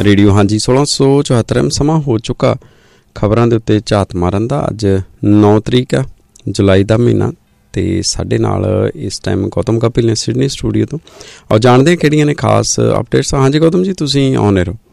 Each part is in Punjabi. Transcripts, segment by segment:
ਰੇਡੀਓ ਹਾਂਜੀ 1674 ਸਮਾਂ ਹੋ ਚੁੱਕਾ ਖਬਰਾਂ ਦੇ ਉੱਤੇ ਝਾਤ ਮਾਰਨ ਦਾ। ਅੱਜ 9 ਤਰੀਕ ਆ ਜੁਲਾਈ ਦਾ ਮਹੀਨਾ ਅਤੇ ਸਾਡੇ ਨਾਲ ਇਸ ਟਾਈਮ ਗੌਤਮ ਕਪਿਲ ਨੇ ਸਿਡਨੀ ਸਟੂਡੀਓ ਤੋਂ। ਔਰ ਜਾਣਦੇ ਕਿਹੜੀਆਂ ਨੇ ਖਾਸ ਅਪਡੇਟਸ। ਹਾਂਜੀ ਗੌਤਮ ਜੀ, ਤੁਸੀਂ ਆਨ ਰਹੋ।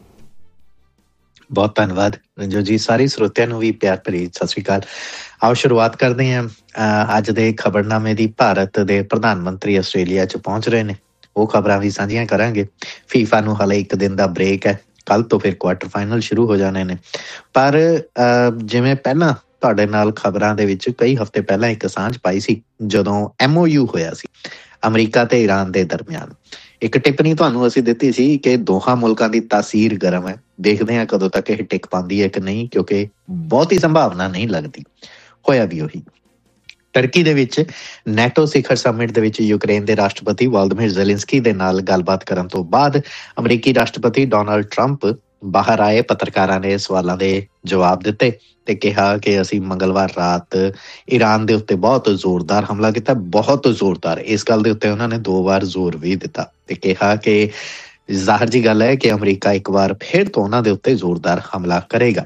ਬਹੁਤ ਧੰਨਵਾਦ ਰੰਜੋ ਜੀ। ਸਾਰੇ ਸਰੋਤਿਆਂ ਨੂੰ ਵੀ ਪਿਆਰ ਭਰੀ ਸਤਿ ਸ਼੍ਰੀ ਅਕਾਲ। ਆਓ ਸ਼ੁਰੂਆਤ ਕਰਦੇ ਹਾਂ ਅੱਜ ਦੇ ਖਬਰਨਾਮੇ ਦੀ। ਭਾਰਤ ਦੇ ਪ੍ਰਧਾਨ ਮੰਤਰੀ ਆਸਟ੍ਰੇਲੀਆ 'ਚ ਪਹੁੰਚ ਰਹੇ ਨੇ, ਉਹ ਖਬਰਾਂ ਵੀ ਸਾਂਝੀਆਂ ਕਰਾਂਗੇ। ਫੀਫਾ ਨੂੰ ਹਾਲੇ ਇੱਕ ਦਿਨ ਦਾ ਬ੍ਰੇਕ ਹੈ, ਕੱਲ੍ਹ ਤੋਂ ਫਿਰ ਕੁਆਟਰ ਫਾਈਨਲ ਸ਼ੁਰੂ ਹੋ ਜਾਣੇ ਨੇ। ਪਰ ਜਿਵੇਂ ਪਹਿਲਾਂ ਤੁਹਾਡੇ ਨਾਲ ਖਬਰਾਂ ਦੇ ਵਿੱਚ ਕਈ ਹਫ਼ਤੇ ਪਹਿਲਾਂ ਇੱਕ ਸਾਂਝ ਪਾਈ ਸੀ, ਜਦੋਂ MOU ਹੋਇਆ ਸੀ ਅਮਰੀਕਾ ਤੇ ਈਰਾਨ ਦੇ ਦਰਮਿਆਨ। ਇੱਕ ਟਿੱਪਣੀ ਤੁਹਾਨੂੰ ਅਸੀਂ ਦਿੱਤੀ ਸੀ ਕਿ ਦੋਹਾਂ ਮੁਲਕਾਂ ਦੀ ਤਾਸੀਰ ਗਰਮ ਹੈ, ਦੇਖਦੇ ਹਾਂ ਕਦੋਂ ਤੱਕ ਇਹ ਟਿਕ ਪਾਉਂਦੀ ਹੈ ਕਿ ਨਹੀਂ, ਕਿਉਂਕਿ ਬਹੁਤੀ ਸੰਭਾਵਨਾ ਨਹੀਂ ਲੱਗਦੀ। ਹੋਇਆ ਵੀ ਉਹੀ। ਟਰਕੀ ਦੇ ਵਿੱਚ ਨੈਟੋ ਸਿਖਰ ਸਮਿਟ ਦੇ ਵਿੱਚ ਯੂਕਰੇਨ ਦੇ ਰਾਸ਼ਟਰਪਤੀ ਵੋਲੋਦੀਮੀਰ ਜ਼ੈਲੈਂਸਕੀ ਦੇ ਨਾਲ ਗੱਲਬਾਤ ਕਰਨ ਤੋਂ ਬਾਅਦ ਅਮਰੀਕੀ ਰਾਸ਼ਟਰਪਤੀ ਡੋਨਾਲਡ ਟਰੰਪ ਬਾਹਰ ਆਏ। ਪੱਤਰਕਾਰਾਂ ਨੇ ਸਵਾਲਾਂ ਦੇ ਜਵਾਬ ਦਿੱਤੇ ਤੇ ਕਿਹਾ ਕਿ ਅਸੀਂ ਮੰਗਲਵਾਰ ਰਾਤ ਈਰਾਨ ਦੇ ਉੱਤੇ ਬਹੁਤ ਜ਼ੋਰਦਾਰ ਹਮਲਾ ਕੀਤਾ, ਬਹੁਤ ਜ਼ੋਰਦਾਰ। ਇਸ ਗੱਲ ਦੇ ਉੱਤੇ ਉਹਨਾਂ ਨੇ 2 ਵਾਰ ਜ਼ੋਰ ਵੀ ਦਿੱਤਾ ਤੇ ਕਿਹਾ ਕਿ ਜ਼ਾਹਰ ਜੀ ਗੱਲ ਹੈ ਕਿ ਅਮਰੀਕਾ ਇੱਕ ਵਾਰ ਫਿਰ ਤੋਂ ਉਹਨਾਂ ਦੇ ਉੱਤੇ ਜ਼ੋਰਦਾਰ ਹਮਲਾ ਕਰੇਗਾ।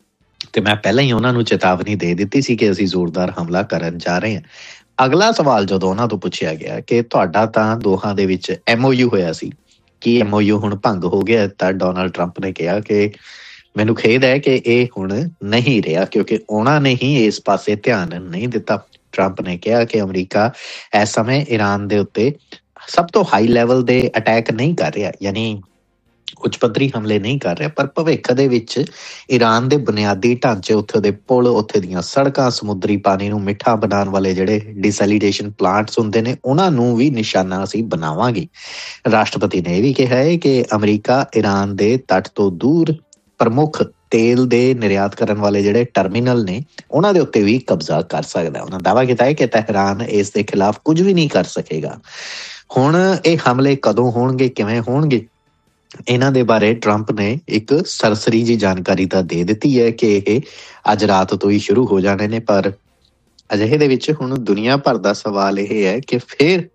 ਤੇ ਮੈਂ ਪਹਿਲਾਂ ਹੀ ਉਹਨਾਂ ਨੂੰ ਚੇਤਾਵਨੀ ਦੇ ਦਿੱਤੀ ਸੀ ਕਿ ਅਸੀਂ ਜ਼ੋਰਦਾਰ ਹਮਲਾ ਕਰਨ ਜਾ ਰਹੇ ਹਾਂ। ਅਗਲਾ ਸਵਾਲ ਜਦੋਂ ਉਹਨਾਂ ਤੋਂ ਪੁੱਛਿਆ ਗਿਆ ਕਿ ਤੁਹਾਡਾ ਤਾਂ ਦੋਹਾਂ ਦੇ ਵਿੱਚ MOU ਹੋਇਆ ਸੀ, ਕੀ MOU ਹੁਣ ਭੰਗ ਹੋ ਗਿਆ, ਤਾਂ ਡੋਨਾਲਡ ਟਰੰਪ ਨੇ ਕਿਹਾ ਕਿ ਮੈਨੂੰ ਖੇਦ ਹੈ ਕਿ ਇਹ ਹੁਣ ਨਹੀਂ ਰਿਹਾ, ਕਿਉਂਕਿ ਉਹਨਾਂ ਨੇ ਹੀ ਇਸ ਪਾਸੇ ਧਿਆਨ ਨਹੀਂ ਦਿੱਤਾ। ਟਰੰਪ ਨੇ ਕਿਹਾ ਕਿ ਅਮਰੀਕਾ ਇਸ ਸਮੇਂ ਈਰਾਨ ਦੇ ਉੱਤੇ ਸਭ ਤੋਂ ਹਾਈ ਲੈਵਲ ਦੇ ਅਟੈਕ ਨਹੀਂ ਕਰ ਰਿਹਾ, ਯਾਨੀ ਉੱਚ ਪੱਧਰੀ ਹਮਲੇ ਨਹੀਂ ਕਰ ਰਿਹਾ, ਪਰ ਭਵਿੱਖ ਦੇ ਵਿੱਚ ਈਰਾਨ ਦੇ ਬੁਨਿਆਦੀ ਢਾਂਚੇ, ਉੱਥੇ ਦੇ ਪੁਲ, ਉੱਥੇ ਦੀਆਂ ਸੜਕਾਂ, ਸਮੁੰਦਰੀ ਪਾਣੀ ਨੂੰ ਮਿੱਠਾ ਬਣਾਉਣ ਵਾਲੇ ਜਿਹੜੇ ਡੀਸੈਲੀਟੇਸ਼ਨ ਪਲਾਂਟਸ ਹੁੰਦੇ ਨੇ, ਉਹਨਾਂ ਨੂੰ ਵੀ ਨਿਸ਼ਾਨਾ ਅਸੀਂ ਬਣਾਵਾਂਗੇ। ਰਾਸ਼ਟਰਪਤੀ ਨੇ ਇਹ ਵੀ ਕਿਹਾ ਹੈ ਕਿ ਅਮਰੀਕਾ ਈਰਾਨ ਦੇ ਤੱਟ ਤੋਂ ਦੂਰ ਪ੍ਰਮੁੱਖ ਤੇਲ ਦੇ ਨਿਰਯਾਤ ਕਰਨ ਵਾਲੇ ਜਿਹੜੇ ਟਰਮੀਨਲ ਨੇ, ਉਹਨਾਂ ਦੇ ਉੱਤੇ ਵੀ ਕਬਜ਼ਾ ਕਰ ਸਕਦਾ। ਉਹਨਾਂ ਦਾਅਵਾ ਕੀਤਾ ਹੈ ਕਿ ਤਹਿਰਾਨ ਇਸ ਦੇ ਖਿਲਾਫ ਕੁਝ ਵੀ ਨਹੀਂ ਕਰ ਸਕੇਗਾ। ਹੁਣ ਇਹ ਹਮਲੇ ਕਦੋਂ ਹੋਣਗੇ, ਕਿਵੇਂ ਹੋਣਗੇ, ਇਹਨਾਂ ਦੇ ਬਾਰੇ ਟਰੰਪ ਨੇ ਇੱਕ ਸਰਸਰੀ ਜਿਹੀ ਜਾਣਕਾਰੀ ਤਾਂ ਦੇ ਦਿੱਤੀ ਹੈ ਕਿ ਇਹ ਅੱਜ ਰਾਤ ਤੋਂ ਹੀ ਸ਼ੁਰੂ ਹੋ ਜਾਣੇ ਨੇ। ਪਰ ਅਜਿਹੇ ਦੇ ਵਿੱਚ ਹੁਣ ਦੁਨੀਆ ਭਰ ਦਾ ਸਵਾਲ ਇਹ ਹੈ ਕਿ ਫਿਰ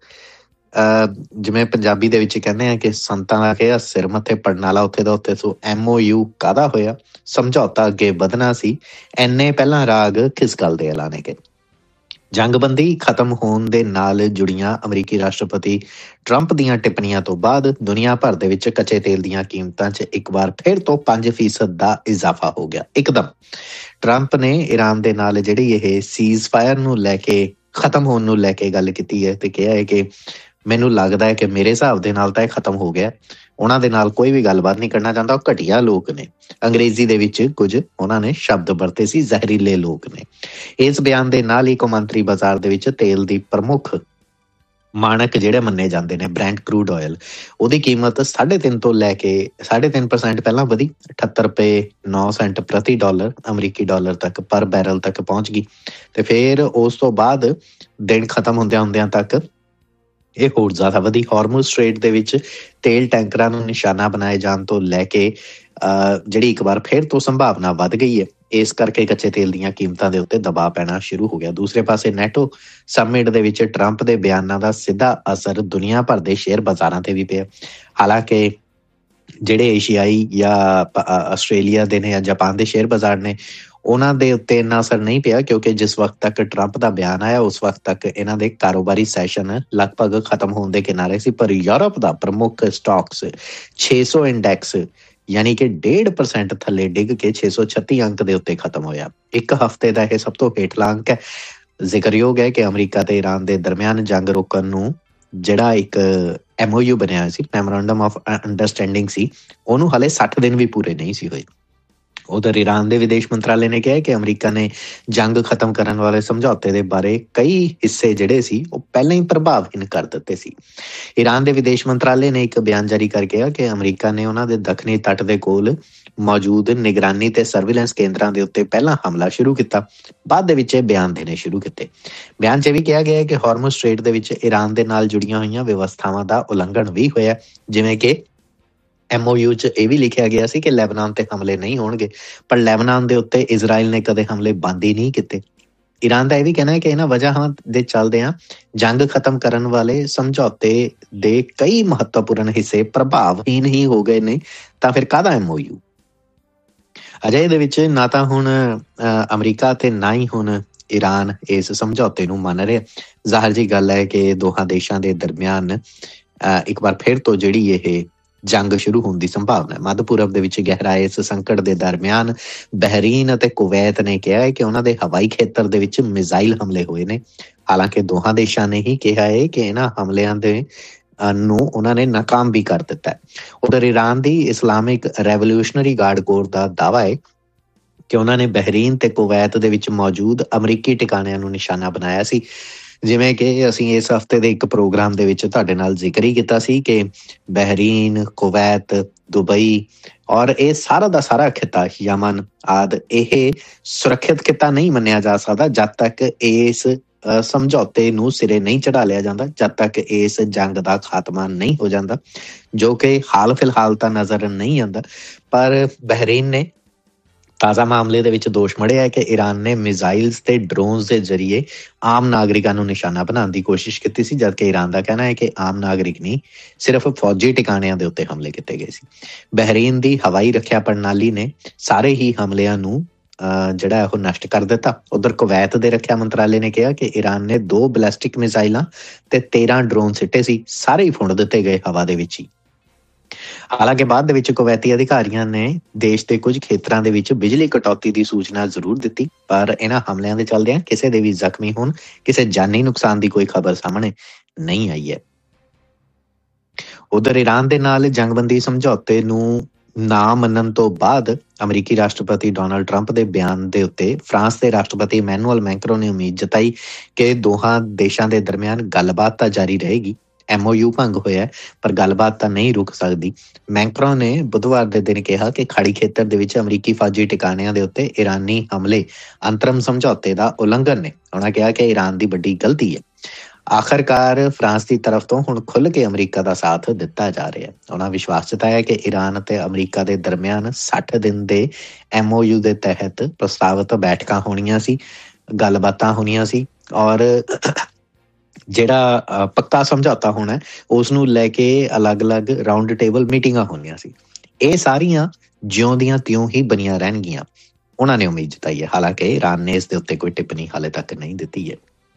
ਜਿਵੇਂ ਪੰਜਾਬੀ ਦੇ ਵਿੱਚ ਕਹਿੰਦੇ ਆ ਕਿ ਸੰਤਾਂ ਦਾ ਕਿਹਾ ਸਿਰ ਮੱਥੇ ਪੜਨ ਵਾਲਾ ਉੱਥੇ ਦਾ ਉੱਥੇ। ਸੋ MOU ਕਾਹਦਾ ਹੋਇਆ? ਸਮਝੌਤਾ ਅੱਗੇ ਵਧਣਾ ਸੀ, ਇੰਨੇ ਪਹਿਲਾਂ ਰਾਗ ਕਿਸ ਗੱਲ ਦੇ ਐਲਾਨੇ ਗਏ? ਜੰਗਬੰਦੀ ਖਤਮ ਹੋਣ ਦੇ ਨਾਲ ਜੁੜੀਆਂ ਅਮਰੀਕੀ ਰਾਸ਼ਟਰਪਤੀ ਟਰੰਪ ਦੀਆਂ ਟਿੱਪਣੀਆਂ ਤੋਂ ਬਾਅਦ ਦੁਨੀਆ ਭਰ ਦੇ ਵਿੱਚ ਕੱਚੇ ਤੇਲ ਦੀਆਂ ਕੀਮਤਾਂ 'ਚ ਇੱਕ ਵਾਰ ਫਿਰ ਤੋਂ 5% ਦਾ ਇਜ਼ਾਫਾ ਹੋ ਗਿਆ ਇੱਕਦਮ। ਟਰੰਪ ਨੇ ਈਰਾਨ ਦੇ ਨਾਲ ਜਿਹੜੀ ਇਹ ਸੀਜ਼ ਫਾਇਰ ਨੂੰ ਲੈ ਕੇ, ਖਤਮ ਹੋਣ ਨੂੰ ਲੈ ਕੇ ਗੱਲ ਕੀਤੀ ਹੈ ਤੇ ਕਿਹਾ ਹੈ ਕਿ ਮੈਨੂੰ ਲੱਗਦਾ ਹੈ ਕਿ ਮੇਰੇ ਹਿਸਾਬ ਦੇ ਨਾਲ ਤਾਂ ਇਹ ਖਤਮ ਹੋ ਗਿਆ, ਉਹਨਾਂ ਦੇ ਨਾਲ ਕੋਈ ਵੀ ਗੱਲਬਾਤ ਨਹੀਂ ਕਰਨਾ ਚਾਹੁੰਦਾ, ਉਹ ਘਟੀਆ ਲੋਕ ਨੇ। ਅੰਗਰੇਜ਼ੀ ਦੇ ਵਿੱਚ ਕੁਝ ਉਹਨਾਂ ਨੇ ਸ਼ਬਦ ਵਰਤੇ ਸੀ, ਜ਼ਹਿਰੀਲੇ ਲੋਕ ਨੇ। ਇਸ ਬਿਆਨ ਦੇ ਨਾਲ ਹੀ ਕੌਮਾਂਤਰੀ ਬਾਜ਼ਾਰ ਦੇ ਵਿੱਚ ਤੇਲ ਦੀ ਪ੍ਰਮੁੱਖ ਮਾਣਕ ਜਿਹੜੇ ਮੰਨੇ ਜਾਂਦੇ ਨੇ, ਬ੍ਰੈਂਟ ਕਰੂਡ ਆਇਲ, ਉਹਦੀ ਕੀਮਤ 3.5 ਤੋਂ ਲੈ ਕੇ 3.5% ਪਹਿਲਾਂ ਵਧੀ 78.09 ਪ੍ਰਤੀ ਡਾਲਰ ਅਮਰੀਕੀ ਡਾਲਰ ਤੱਕ ਪਰ ਬੈਰਲ ਤੱਕ ਪਹੁੰਚ ਗਈ। ਤੇ ਫਿਰ ਉਸ ਤੋਂ ਬਾਅਦ ਦਿਨ ਖਤਮ ਹੁੰਦਿਆਂ ਤੱਕ ਇਹ ਹੋਰ ਜ਼ਿਆਦਾ ਵਧੀ। ਹਾਰਮੁਜ਼ ਸਟ੍ਰੇਟ ਦੇ ਵਿੱਚ ਤੇਲ ਟੈਂਕਰਾਂ ਨੂੰ ਨਿਸ਼ਾਨਾ ਬਣਾਏ ਜਾਣ ਤੋਂ ਲੈ ਕੇ ਜਿਹੜੀ ਇੱਕ ਵਾਰ ਫਿਰ ਤੋਂ ਸੰਭਾਵਨਾ ਵੱਧ ਗਈ ਹੈ। ਇਸ ਕਰਕੇ ਕੱਚੇ ਤੇਲ ਦੀਆਂ ਕੀਮਤਾਂ ਦੇ ਉੱਤੇ ਦਬਾਅ ਪੈਣਾ ਸ਼ੁਰੂ ਹੋ ਗਿਆ। ਦੂਸਰੇ ਪਾਸੇ ਨੈਟੋ ਸਮਿਟ ਦੇ ਵਿੱਚ ਟਰੰਪ ਦੇ ਬਿਆਨਾਂ ਦਾ ਸਿੱਧਾ ਅਸਰ ਦੁਨੀਆ ਭਰ ਦੇ ਸ਼ੇਅਰ ਬਾਜ਼ਾਰਾਂ ਤੇ ਵੀ ਪਿਆ। ਹਾਲਾਂਕਿ ਜਿਹੜੇ ਏਸ਼ੀਆਈ ਜਾਂ ਆਸਟ੍ਰੇਲੀਆ ਦੇ ਨੇ ਜਾਂ ਜਾਪਾਨ ਦੇ ਸ਼ੇਅਰ ਬਾਜ਼ਾਰ ਨੇ, ਉਹਨਾਂ ਦੇ ਉੱਤੇ ਇੰਨਾ ਅਸਰ ਨਹੀਂ ਪਿਆ, ਕਿਉਂਕਿ ਜਿਸ ਵਕਤ ਤੱਕ ਟਰੰਪ ਦਾ ਬਿਆਨ ਆਇਆ ਉਸ ਵਕਤ ਤੱਕ ਇਹਨਾਂ ਦੇ ਕਾਰੋਬਾਰੀ ਸੈਸ਼ਨ ਲਗਭਗ ਖਤਮ ਹੋਣ ਦੇ ਕਿਨਾਰੇ ਸੀ। ਪਰ ਯੂਰਪ ਦਾ ਪ੍ਰਮੁੱਖ ਸਟਾਕਸ 600 ਇੰਡੈਕਸ ਯਾਨੀ ਕਿ 1.5% ਥੱਲੇ ਡਿੱਗ ਕੇ 636 ਅੰਕ ਦੇ ਉੱਤੇ ਖਤਮ ਹੋਇਆ। ਇੱਕ ਹਫ਼ਤੇ ਦਾ ਇਹ ਸਭ ਤੋਂ ਹੇਠਲਾ ਅੰਕ ਹੈ। ਜ਼ਿਕਰਯੋਗ ਹੈ ਕਿ ਅਮਰੀਕਾ ਤੇ ਈਰਾਨ ਦੇ ਦਰਮਿਆਨ ਜੰਗ ਰੋਕਣ ਨੂੰ ਜਿਹੜਾ ਇੱਕ MOU ਬਣਿਆ ਸੀ, ਮੈਮੋਰੰਡਮ ਆਫ ਅੰਡਰਸਟੈਂਡਿੰਗ ਸੀ, ਉਹਨੂੰ ਹਾਲੇ 60 ਦਿਨ ਵੀ ਪੂਰੇ ਨਹੀਂ ਸੀ ਹੋਏ। ਉਧਰ ਈਰਾਨ ਦੇ ਵਿਦੇਸ਼ ਮੰਤਰਾਲੇ ਨੇ ਕਿਹਾ ਕਿ ਅਮਰੀਕਾ ਨੇ ਜੰਗ ਖਤਮ ਕਰਨ ਵਾਲੇ ਸਮਝੌਤੇ ਦੇ ਬਾਰੇ ਕਈ ਹਿੱਸੇ ਜਿਹੜੇ ਸੀ ਉਹ ਪਹਿਲਾਂ ਹੀ ਪ੍ਰਭਾਵਹੀਨ ਕਰ ਦਿੱਤੇ ਸੀ। ਈਰਾਨ ਦੇ ਵਿਦੇਸ਼ ਮੰਤਰਾਲੇ ਨੇ ਇੱਕ ਬਿਆਨ ਜਾਰੀ ਕਰਕੇ ਕਿਹਾ ਕਿ ਅਮਰੀਕਾ ਨੇ ਉਹਨਾਂ ਦੇ ਦੱਖਣੀ ਤੱਟ ਦੇ ਕੋਲ ਮੌਜੂਦ ਨਿਗਰਾਨੀ ਤੇ ਸਰਵੇਲੈਂਸ ਕੇਂਦਰਾਂ ਦੇ ਉੱਤੇ ਪਹਿਲਾਂ ਹਮਲਾ ਸ਼ੁਰੂ ਕੀਤਾ, ਬਾਅਦ ਦੇ ਵਿੱਚ ਇਹ ਬਿਆਨ ਦੇਣੇ ਸ਼ੁਰੂ ਕੀਤੇ। ਬਿਆਨ 'ਚ ਇਹ ਵੀ ਕਿਹਾ ਗਿਆ ਕਿ ਹਾਰਮੁਜ਼ ਸਟ੍ਰੇਟ ਦੇ ਵਿੱਚ ਈਰਾਨ ਦੇ ਨਾਲ ਜੁੜੀਆਂ ਹੋਈਆਂ ਵਿਵਸਥਾਵਾਂ ਦਾ ਉਲੰਘਣ ਵੀ ਹੋਇਆ, ਜਿਵੇਂ ਕਿ MOU 'ਚ ਇਹ ਵੀ ਲਿਖਿਆ ਗਿਆ ਸੀ ਕਿ ਲੈਬਨਾਨ ਤੇ ਹਮਲੇ ਨਹੀਂ ਹੋਣਗੇ, ਪਰ ਲੈਬਨਾਨ ਦੇ ਉੱਤੇ ਇਜ਼ਰਾਈਲ ਨੇ ਕਦੇ ਹਮਲੇ ਬੰਦ ਹੀ ਨਹੀਂ ਕੀਤੇ। ਈਰਾਨ ਦਾ ਇਹ ਵੀ ਕਹਿਣਾ ਹੈ ਕਿ ਇਹਨਾਂ ਵਜ੍ਹਾਵਾਂ ਦੇ ਚੱਲਦਿਆਂ ਜੰਗ ਖਤਮ ਕਰਨ ਵਾਲੇ ਸਮਝੌਤੇ ਦੇ ਕਈ ਮਹੱਤਵਪੂਰਨ ਹਿੱਸੇ ਪ੍ਰਭਾਵਹੀਨ ਹੀ ਹੋ ਗਏ ਨੇ, ਤਾਂ ਫਿਰ ਕਾਹਦਾ MOU? ਅਜੇ ਇਹਦੇ ਵਿੱਚ ਨਾ ਤਾਂ ਹੁਣ ਅਮਰੀਕਾ ਤੇ ਨਾ ਹੀ ਹੁਣ ਈਰਾਨ ਇਸ ਸਮਝੌਤੇ ਨੂੰ ਮੰਨ ਰਿਹਾ। ਜ਼ਾਹਰ ਜੀ ਗੱਲ ਹੈ ਕਿ ਦੋਹਾਂ ਦੇਸ਼ਾਂ ਦੇ ਦਰਮਿਆਨ ਇੱਕ ਵਾਰ ਫਿਰ ਤੋਂ ਜਿਹੜੀ ਇਹ ਜੰਗ ਸ਼ੁਰੂ ਹੋਣ ਦੀ ਸੰਭਾਵਨਾ ਹੈ। ਮੱਧ ਪੂਰਬ ਦੇ ਵਿੱਚ ਗਹਿਰਾਏ ਇਸ ਸੰਕਟ ਦੇ ਦਰਮਿਆਨ ਬਹਿਰੀਨ ਅਤੇ ਕੁਵੈਤ ਨੇ ਕਿਹਾ ਹੈ ਕਿ ਉਹਨਾਂ ਦੇ ਹਵਾਈ ਖੇਤਰ ਦੇ ਵਿੱਚ ਮਿਜ਼ਾਈਲ ਹਮਲੇ ਹੋਏ ਨੇ। ਹਾਲਾਂਕਿ ਦੋਹਾਂ ਦੇਸ਼ਾਂ ਨੇ ਹੀ ਕਿਹਾ ਹੈ ਕਿ ਇਹਨਾਂ ਹਮਲਿਆਂ ਦੇ ਨੂੰ ਉਹਨਾਂ ਨੇ ਨਾਕਾਮ ਵੀ ਕਰ ਦਿੱਤਾ ਹੈ। ਉਧਰ ਈਰਾਨ ਦੀ ਇਸਲਾਮਿਕ ਰੈਵੋਲਿਊਸ਼ਨਰੀ ਗਾਰਡ ਕੋਰ ਦਾ ਦਾਅਵਾ ਹੈ ਕਿ ਉਹਨਾਂ ਨੇ ਬਹਿਰੀਨ ਤੇ ਕੁਵੈਤ ਦੇ ਵਿੱਚ ਮੌਜੂਦ ਅਮਰੀਕੀ ਟਿਕਾਣਿਆਂ ਨੂੰ ਨਿਸ਼ਾਨਾ ਬਣਾਇਆ ਸੀ। ਜਿਵੇਂ ਕਿ ਅਸੀਂ ਇਸ ਹਫ਼ਤੇ ਦੇ ਇੱਕ ਪ੍ਰੋਗਰਾਮ ਦੇ ਵਿੱਚ ਤੁਹਾਡੇ ਨਾਲ ਜ਼ਿਕਰ ਹੀ ਕੀਤਾ ਸੀ ਕਿ ਬਹਿਰੀਨ, ਕੁਵੈਤ, ਦੁਬਈ ਔਰ ਇਹ ਸਾਰਾ ਦਾ ਸਾਰਾ ਖਿੱਤਾ, ਯਮਨ ਆਦਿ, ਇਹ ਸੁਰੱਖਿਅਤ ਖਿੱਤਾ ਨਹੀਂ ਮੰਨਿਆ ਜਾ ਸਕਦਾ ਜਦ ਤੱਕ ਇਸ ਸਮਝੌਤੇ ਨੂੰ ਸਿਰੇ ਨਹੀਂ ਚੜਾ ਲਿਆ ਜਾਂਦਾ, ਜਦ ਤੱਕ ਇਸ ਜੰਗ ਦਾ ਖਾਤਮਾ ਨਹੀਂ ਹੋ ਜਾਂਦਾ, ਜੋ ਕਿ ਹਾਲ ਫਿਲਹਾਲ ਤਾਂ ਨਜ਼ਰ ਨਹੀਂ ਆਉਂਦਾ। ਪਰ ਬਹਿਰੀਨ ਨੇ ਤਾਜ਼ਾ ਮਾਮਲੇ ਦੇ ਵਿੱਚ ਦੋਸ਼ ਮੜਿਆ ਹੈ ਕਿ ਈਰਾਨ ਨੇ ਮਿਜ਼ਾਈਲਸ ਤੇ ਡਰੋਨਸ ਦੇ ਜ਼ਰੀਏ ਆਮ ਨਾਗਰਿਕਾਂ ਨੂੰ ਨਿਸ਼ਾਨਾ ਬਣਾਉਣ ਦੀ ਕੋਸ਼ਿਸ਼ ਕੀਤੀ ਸੀ, ਜਦਕਿ ਈਰਾਨ ਦਾ ਕਹਿਣਾ ਹੈ ਕਿ ਆਮ ਨਾਗਰਿਕ ਨਹੀਂ, ਸਿਰਫ ਫੌਜੀ ਟਿਕਾਣਿਆਂ ਦੇ ਉੱਤੇ ਹਮਲੇ ਕੀਤੇ ਗਏ ਸੀ। ਬਹਿਰੀਨ ਦੀ ਹਵਾਈ ਰੱਖਿਆ ਪ੍ਰਣਾਲੀ ਨੇ ਸਾਰੇ ਹੀ ਹਮਲਿਆਂ ਨੂੰ ਜਿਹੜਾ ਉਹ ਨਸ਼ਟ ਕਰ ਦਿੱਤਾ। ਉਧਰ ਕੁਵੈਤ ਦੇ ਰੱਖਿਆ ਮੰਤਰਾਲੇ ਨੇ ਕਿਹਾ ਕਿ ਈਰਾਨ ਨੇ 2 ਬੈਲਿਸਟਿਕ ਮਿਜ਼ਾਈਲਾਂ ਤੇ 13 ਡਰੋਨ ਸਿੱਟੇ ਸੀ, ਸਾਰੇ ਹੀ ਫੁੰਡ ਦਿੱਤੇ ਗਏ ਹਵਾ ਦੇ ਵਿੱਚ ਹੀ। ਹਾਲਾਂਕਿ ਬਾਅਦ ਦੇ ਵਿੱਚ ਕੁਵੈਤੀ ਅਧਿਕਾਰੀਆਂ ਨੇ ਦੇਸ਼ ਦੇ ਕੁਝ ਖੇਤਰਾਂ ਦੇ ਵਿੱਚ ਬਿਜਲੀ ਕਟੌਤੀ ਦੀ ਸੂਚਨਾ ਜ਼ਰੂਰ ਦਿੱਤੀ, ਪਰ ਇਹਨਾਂ ਹਮਲਿਆਂ ਦੇ ਚੱਲਦਿਆਂ ਕਿਸੇ ਦੇ ਵੀ ਜ਼ਖਮੀ ਹੋਣ, ਕਿਸੇ ਜਾਨੀ ਨੁਕਸਾਨ ਦੀ ਕੋਈ ਖਬਰ ਸਾਹਮਣੇ ਨਹੀਂ ਆਈ ਹੈ। ਉਧਰ ਈਰਾਨ ਦੇ ਨਾਲ ਜੰਗਬੰਦੀ ਸਮਝੌਤੇ ਨੂੰ ਨਾ ਮੰਨਣ ਤੋਂ ਬਾਅਦ ਅਮਰੀਕੀ ਰਾਸ਼ਟਰਪਤੀ ਡੋਨਾਲਡ ਟਰੰਪ ਦੇ ਬਿਆਨ ਦੇ ਉੱਤੇ ਫਰਾਂਸ ਦੇ ਰਾਸ਼ਟਰਪਤੀ ਇਮੈਨੂਅਲ ਮੈਕਰੋਂ ਨੇ ਉਮੀਦ ਜਤਾਈ ਕਿ ਦੋਹਾਂ ਦੇਸ਼ਾਂ ਦੇ ਦਰਮਿਆਨ ਗੱਲਬਾਤ ਤਾਂ ਜਾਰੀ ਰਹੇਗੀ। MOU ਭੰਗ ਹੋਇਆ ਪਰ ਗੱਲਬਾਤ ਤਾਂ ਨਹੀਂ ਰੁਕ ਸਕਦੀ। ਮੈਕਰੋਂ ਨੇ ਬੁੱਧਵਾਰ ਦੇ ਦਿਨ ਕਿਹਾ ਕਿ ਖਾੜੀ ਖੇਤਰ ਦੇ ਵਿੱਚ ਅਮਰੀਕੀ ਫੌਜੀ ਟਿਕਾਣਿਆਂ ਦੇ ਉੱਤੇ ਈਰਾਨੀ ਹਮਲੇ ਅੰਤਰਮ ਸਮਝੌਤੇ ਦਾ ਉਲੰਘਣ ਨੇ। ਉਹਨਾਂ ਕਿਹਾ ਕਿ ਈਰਾਨ ਦੀ ਵੱਡੀ ਗਲਤੀ ਹੈ। ਆਖਰਕਾਰ ਫਰਾਂਸ ਦੀ ਤਰਫ ਤੋਂ ਹੁਣ ਖੁੱਲ੍ਹ ਕੇ ਅਮਰੀਕਾ ਦਾ ਸਾਥ ਦਿੱਤਾ ਜਾ ਰਿਹਾ ਹੈ। ਉਹਨਾਂ ਵਿਸ਼ਵਾਸ ਜਤਾਇਆ ਕਿ ਈਰਾਨ ਅਤੇ ਅਮਰੀਕਾ ਦੇ ਦਰਮਿਆਨ 60 ਦਿਨ ਦੇ MOU ਦੇ ਤਹਿਤ ਪ੍ਰਸਤਾਵਿਤ ਬੈਠਕਾਂ ਹੋਣੀਆਂ ਸੀ, ਗੱਲਬਾਤਾਂ ਹੋਣੀਆਂ ਸੀ ਔਰ ਜਿਹੜਾ ਪੱਕਾ ਸਮਝੌਤਾ ਹੋਣਾ ਉਸ ਨੂੰ ਲੈ ਕੇ ਅਲੱਗ-ਅਲੱਗ ਰਾਊਂਡ ਟੇਬਲ ਮੀਟਿੰਗਾਂ ਹੋਣੀਆਂ ਸੀ। ਇਹ ਸਾਰੀਆਂ ਜਿਉਂ ਦੀਆਂ ਤਿਉਂ ਹੀ ਬਣੀਆਂ ਰਹਿਣਗੀਆਂ, ਉਹਨਾਂ ਨੇ ਉਮੀਦ ਜਤਾਈ ਹੈ। ਹਾਲਾਂਕਿ ਈਰਾਨ ਨੇ ਇਸ ਦੇ ਉੱਤੇ ਕੋਈ ਟਿੱਪਣੀ ਹਾਲੇ ਤੱਕ ਨਹੀਂ ਦਿੱਤੀ ਹੈ।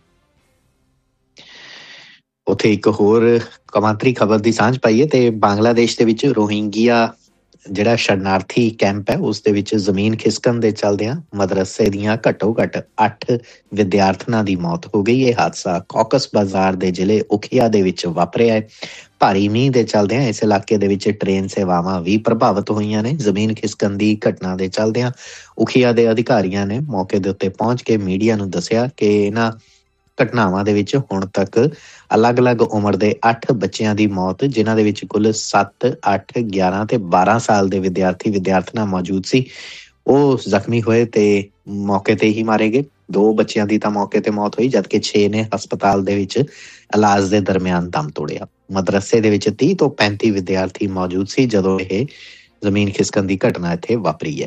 ਉੱਥੇ ਇੱਕ ਹੋਰ ਕੌਮਾਂਤਰੀ ਖਬਰ ਦੀ ਸਾਂਝ ਪਾਈਏ ਤੇ ਬੰਗਲਾਦੇਸ਼ ਦੇ ਵਿੱਚ ਰੋਹਿੰਗੀਆ ਜਿਹੜਾ ਸ਼ਰਨਾਰਥੀ ਕੈਂਪ ਹੈ ਉਸ ਦੇ ਵਿੱਚ ਜ਼ਮੀਨ ਖਿਸਕਣ ਦੇ ਚੱਲਦਿਆਂ ਮਦਰਸੇ ਦੀਆਂ ਘੱਟੋ ਘੱਟ 8 ਵਿਦਿਆਰਥਣਾਂ ਦੀ ਮੌਤ ਹੋ ਗਈ। ਇਹ ਹਾਦਸਾ ਕੌਕਸ ਬਾਜ਼ਾਰ ਦੇ ਜ਼ਿਲ੍ਹੇ ਉਖੀਆ ਦੇ ਵਿੱਚ ਵਾਪਰਿਆ ਹੈ। ਭਾਰੀ ਮੀਂਹ ਦੇ ਚੱਲਦਿਆਂ ਇਸ ਇਲਾਕੇ ਦੇ ਵਿੱਚ ਟ੍ਰੇਨ ਸੇਵਾਵਾਂ ਵੀ ਪ੍ਰਭਾਵਿਤ ਹੋਈਆਂ ਨੇ। ਜ਼ਮੀਨ ਖਿਸਕਣ ਦੀ ਘਟਨਾ ਦੇ ਚੱਲਦਿਆਂ ਉਖੀਆ ਦੇ ਅਧਿਕਾਰੀਆਂ ਨੇ ਮੌਕੇ ਦੇ ਉੱਤੇ ਪਹੁੰਚ ਕੇ ਮੀਡੀਆ ਨੂੰ ਦੱਸਿਆ ਕਿ ਇਹਨਾਂ ਘਟਨਾਵਾਂ ਦੇ ਵਿੱਚ ਹੁਣ ਤੱਕ ਅਲੱਗ-ਅਲੱਗ ਉਮਰ ਦੇ 8 ਬੱਚਿਆਂ ਦੀ ਮੌਤ, ਜਿਨ੍ਹਾਂ ਦੇ ਵਿੱਚ ਕੁੱਲ 7, 8, 11 ਤੇ 12 ਸਾਲ ਦੇ ਵਿਦਿਆਰਥਣਾਂ ਮੌਜੂਦ ਸੀ, ਉਹ ਜ਼ਖਮੀ ਹੋਏ ਤੇ ਮੌਕੇ ਤੇ ਹੀ ਮਾਰੇ ਗਏ। 2 ਬੱਚਿਆਂ ਦੀ ਤਾਂ ਮੌਕੇ ਤੇ ਮੌਤ ਹੋਈ, ਜਦਕਿ 6 ਨੇ ਹਸਪਤਾਲ ਦੇ ਵਿੱਚ ਇਲਾਜ ਦੇ ਦਰਮਿਆਨ ਦਮ ਤੋੜਿਆ। ਮਦਰਸੇ ਦੇ ਵਿੱਚ 30 ਤੋਂ 35 ਵਿਦਿਆਰਥੀ ਮੌਜੂਦ ਸੀ ਜਦੋਂ ਇਹ ਜ਼ਮੀਨ ਖਿਸਕਣ ਦੀ ਘਟਨਾ ਇੱਥੇ ਵਾਪਰੀ ਹੈ।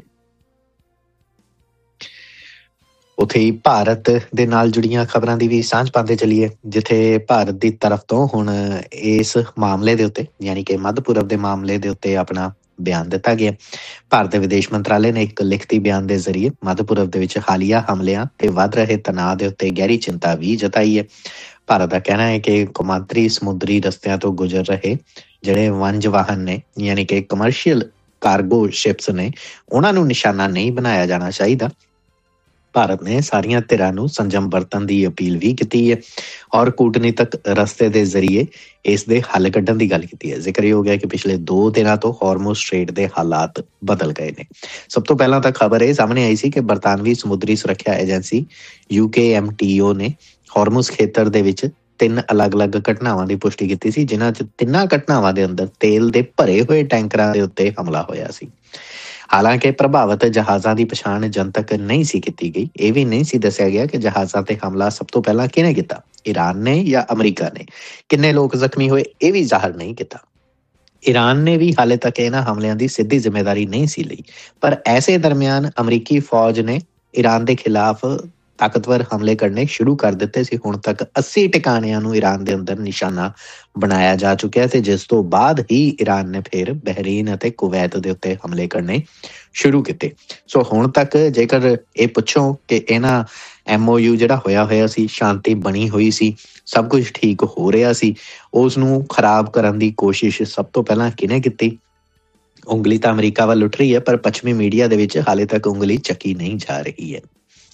ਉੱਥੇ ਹੀ ਭਾਰਤ ਦੇ ਨਾਲ ਜੁੜੀਆਂ ਖਬਰਾਂ ਦੀ ਵੀ ਸਾਂਝ ਪਾਉਂਦੇ ਚੱਲੀਏ, ਜਿੱਥੇ ਭਾਰਤ ਦੀ ਤਰਫ ਤੋਂ ਹੁਣ ਇਸ ਮਾਮਲੇ ਦੇ ਉੱਤੇ ਯਾਨੀ ਕਿ ਮੱਧ ਪੂਰਬ ਦੇ ਮਾਮਲੇ ਦੇ ਉੱਤੇ ਆਪਣਾ ਬਿਆਨ ਦਿੱਤਾ ਗਿਆ। ਭਾਰਤ ਦੇ ਵਿਦੇਸ਼ ਮੰਤਰਾਲੇ ਨੇ ਇੱਕ ਲਿਖਤੀ ਬਿਆਨ ਦੇ ਜ਼ਰੀਏ ਮੱਧ ਪੂਰਬ ਦੇ ਵਿੱਚ ਹਾਲੀਆ ਹਮਲਿਆਂ ਤੇ ਵੱਧ ਰਹੇ ਤਣਾਅ ਦੇ ਉੱਤੇ ਗਹਿਰੀ ਚਿੰਤਾ ਵੀ ਜਤਾਈ ਹੈ। ਭਾਰਤ ਦਾ ਕਹਿਣਾ ਹੈ ਕਿ ਕੌਮਾਂਤਰੀ ਸਮੁੰਦਰੀ ਰਸਤਿਆਂ ਤੋਂ ਗੁਜ਼ਰ ਰਹੇ ਜਿਹੜੇ ਵਣਜ ਵਾਹਨ ਨੇ ਯਾਨੀ ਕਿ ਕਮਰਸ਼ੀਅਲ ਕਾਰਗੋ ਸ਼ਿਪਸ ਨੇ, ਉਹਨਾਂ ਨੂੰ ਨਿਸ਼ਾਨਾ ਨਹੀਂ ਬਣਾਇਆ ਜਾਣਾ ਚਾਹੀਦਾ। ਭਾਰਤ ਨੇ ਸਾਰੀਆਂ ਧਿਰਾਂ ਨੂੰ ਸੰਜਮ ਵਰਤਣ ਦੀ ਅਪੀਲ ਵੀ ਕੀਤੀ ਹੈ ਔਰ ਕੂਟਨੀਤਕ ਰਸਤੇ ਦੇ ਜ਼ਰੀਏ ਇਸ ਦੇ ਹੱਲ ਕੱਢਣ ਦੀ ਗੱਲ ਕੀਤੀ ਹੈ। ਜ਼ਿਕਰਯੋਗ ਹੈ ਕਿ ਪਿਛਲੇ 2 ਦਿਨਾਂ ਤੋਂ ਹਾਰਮੁਜ਼ ਸਟ੍ਰੇਟ ਦੇ ਹਾਲਾਤ ਬਦਲ ਗਏ ਨੇ। ਸਭ ਤੋਂ ਪਹਿਲਾਂ ਤਾਂ ਖਬਰ ਇਹ ਸਾਹਮਣੇ ਆਈ ਸੀ ਕਿ ਬਰਤਾਨਵੀ ਸਮੁੰਦਰੀ ਸੁਰੱਖਿਆ ਏਜੰਸੀ UKMTO ਨੇ ਹਾਰਮੁਜ਼ ਖੇਤਰ ਦੇ ਵਿੱਚ 3 ਅਲੱਗ-ਅਲੱਗ ਘਟਨਾਵਾਂ ਦੀ ਪੁਸ਼ਟੀ ਕੀਤੀ ਸੀ, ਜਿਨ੍ਹਾਂ 'ਚ 3 ਘਟਨਾਵਾਂ ਦੇ ਅੰਦਰ ਤੇਲ ਦੇ ਭਰੇ ਹੋਏ ਟੈਂਕਰਾਂ ਦੇ ਉੱਤੇ ਹਮਲਾ ਹੋਇਆ ਸੀ। ਹਾਲਾਂਕਿ ਪ੍ਰਭਾਵਿਤ ਜਹਾਜ਼ਾਂ ਦੀ ਪਛਾਣ ਜਨਤਕ ਨਹੀਂ ਸੀ ਕੀਤੀ ਗਈ। ਇਹ ਵੀ ਨਹੀਂ ਸੀ ਦੱਸਿਆ ਗਿਆ ਕਿ ਜਹਾਜ਼ਾਂ ਤੇ ਹਮਲਾ ਸਭ ਤੋਂ ਪਹਿਲਾਂ ਕਿਹਨੇ ਕੀਤਾ, ਈਰਾਨ ਨੇ ਜਾਂ ਅਮਰੀਕਾ ਨੇ। ਕਿੰਨੇ ਲੋਕ ਜ਼ਖਮੀ ਹੋਏ ਇਹ ਵੀ ਜ਼ਾਹਰ ਨਹੀਂ ਕੀਤਾ। ਈਰਾਨ ਨੇ ਵੀ ਹਾਲੇ ਤੱਕ ਇਹਨਾਂ ਹਮਲਿਆਂ ਦੀ ਸਿੱਧੀ ਜ਼ਿੰਮੇਵਾਰੀ ਨਹੀਂ ਸੀ ਲਈ, ਪਰ ਐਸੇ ਦਰਮਿਆਨ ਅਮਰੀਕੀ ਫੌਜ ਨੇ ਈਰਾਨ ਦੇ ਖਿਲਾਫ ਤਾਕਤਵਰ ਹਮਲੇ ਕਰਨੇ ਸ਼ੁਰੂ ਕਰ ਦਿੱਤੇ ਸੀ। ਹੁਣ ਤੱਕ 80 ਟਿਕਾਣਿਆਂ ਨੂੰ ਈਰਾਨ ਦੇ ਅੰਦਰ ਨਿਸ਼ਾਨਾ ਬਣਾਇਆ ਜਾ ਚੁੱਕਿਆ ਤੇ ਜਿਸ ਤੋਂ ਬਾਅਦ ਹੀ ਈਰਾਨ ਨੇ ਫਿਰ ਬਹਿਰੀਨ ਅਤੇ ਕੁਵੈਤ ਦੇ ਉੱਤੇ ਹਮਲੇ ਕਰਨੇ ਸ਼ੁਰੂ ਕੀਤੇ। ਸੋ ਹੁਣ ਤੱਕ ਜੇਕਰ ਇਹ ਪੁੱਛੋ ਕਿ ਇਹਨਾਂ MOU ਜਿਹੜਾ ਹੋਇਆ ਸੀ, ਸ਼ਾਂਤੀ ਬਣੀ ਹੋਈ ਸੀ, ਸਭ ਕੁਝ ਠੀਕ ਹੋ ਰਿਹਾ ਸੀ, ਉਸ ਨੂੰ ਖਰਾਬ ਕਰਨ ਦੀ ਕੋਸ਼ਿਸ਼ ਸਭ ਤੋਂ ਪਹਿਲਾਂ ਕਿਹਨੇ ਕੀਤੀ? ਉਂਗਲੀ ਤਾਂ ਅਮਰੀਕਾ ਵੱਲ ਉੱਠ ਰਹੀ ਹੈ, ਪਰ ਪੱਛਮੀ ਮੀਡੀਆ ਦੇ ਵਿੱਚ ਹਾਲੇ ਤੱਕ ਉਂਗਲੀ ਚੱਕੀ ਨਹੀਂ ਜਾ ਰਹੀ ਹੈ।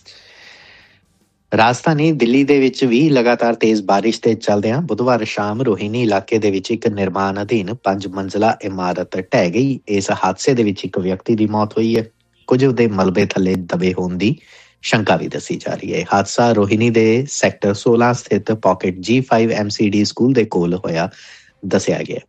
ਰਾਜਧਾਨੀ ਦਿੱਲੀ ਦੇ ਵਿੱਚ ਵੀ ਲਗਾਤਾਰ ਤੇਜ਼ ਬਾਰਿਸ਼ ਦੇ ਚੱਲਦਿਆਂ ਬੁੱਧਵਾਰ ਸ਼ਾਮ ਰੋਹਿਨੀ ਇਲਾਕੇ ਦੇ ਵਿੱਚ ਇੱਕ ਨਿਰਮਾਣ ਅਧੀਨ 5 ਮੰਜ਼ਲਾ ਇਮਾਰਤ ਢਹਿ ਗਈ। ਇਸ ਹਾਦਸੇ ਦੇ ਵਿੱਚ ਇੱਕ ਵਿਅਕਤੀ ਦੀ ਮੌਤ ਹੋਈ ਹੈ। ਕੁਝ ਦੇ ਮਲਬੇ ਥੱਲੇ ਦਬੇ ਹੋਣ ਦੀ ਸ਼ੰਕਾ ਵੀ ਦੱਸੀ ਜਾ ਰਹੀ ਹੈ। ਹਾਦਸਾ ਰੋਹਿਨੀ ਦੇ ਸੈਕਟਰ 16 ਸਥਿਤ ਪਾਕਟ G5 MCD ਸਕੂਲ ਦੇ ਕੋਲ ਹੋਇਆ ਦੱਸਿਆ ਗਿਆ।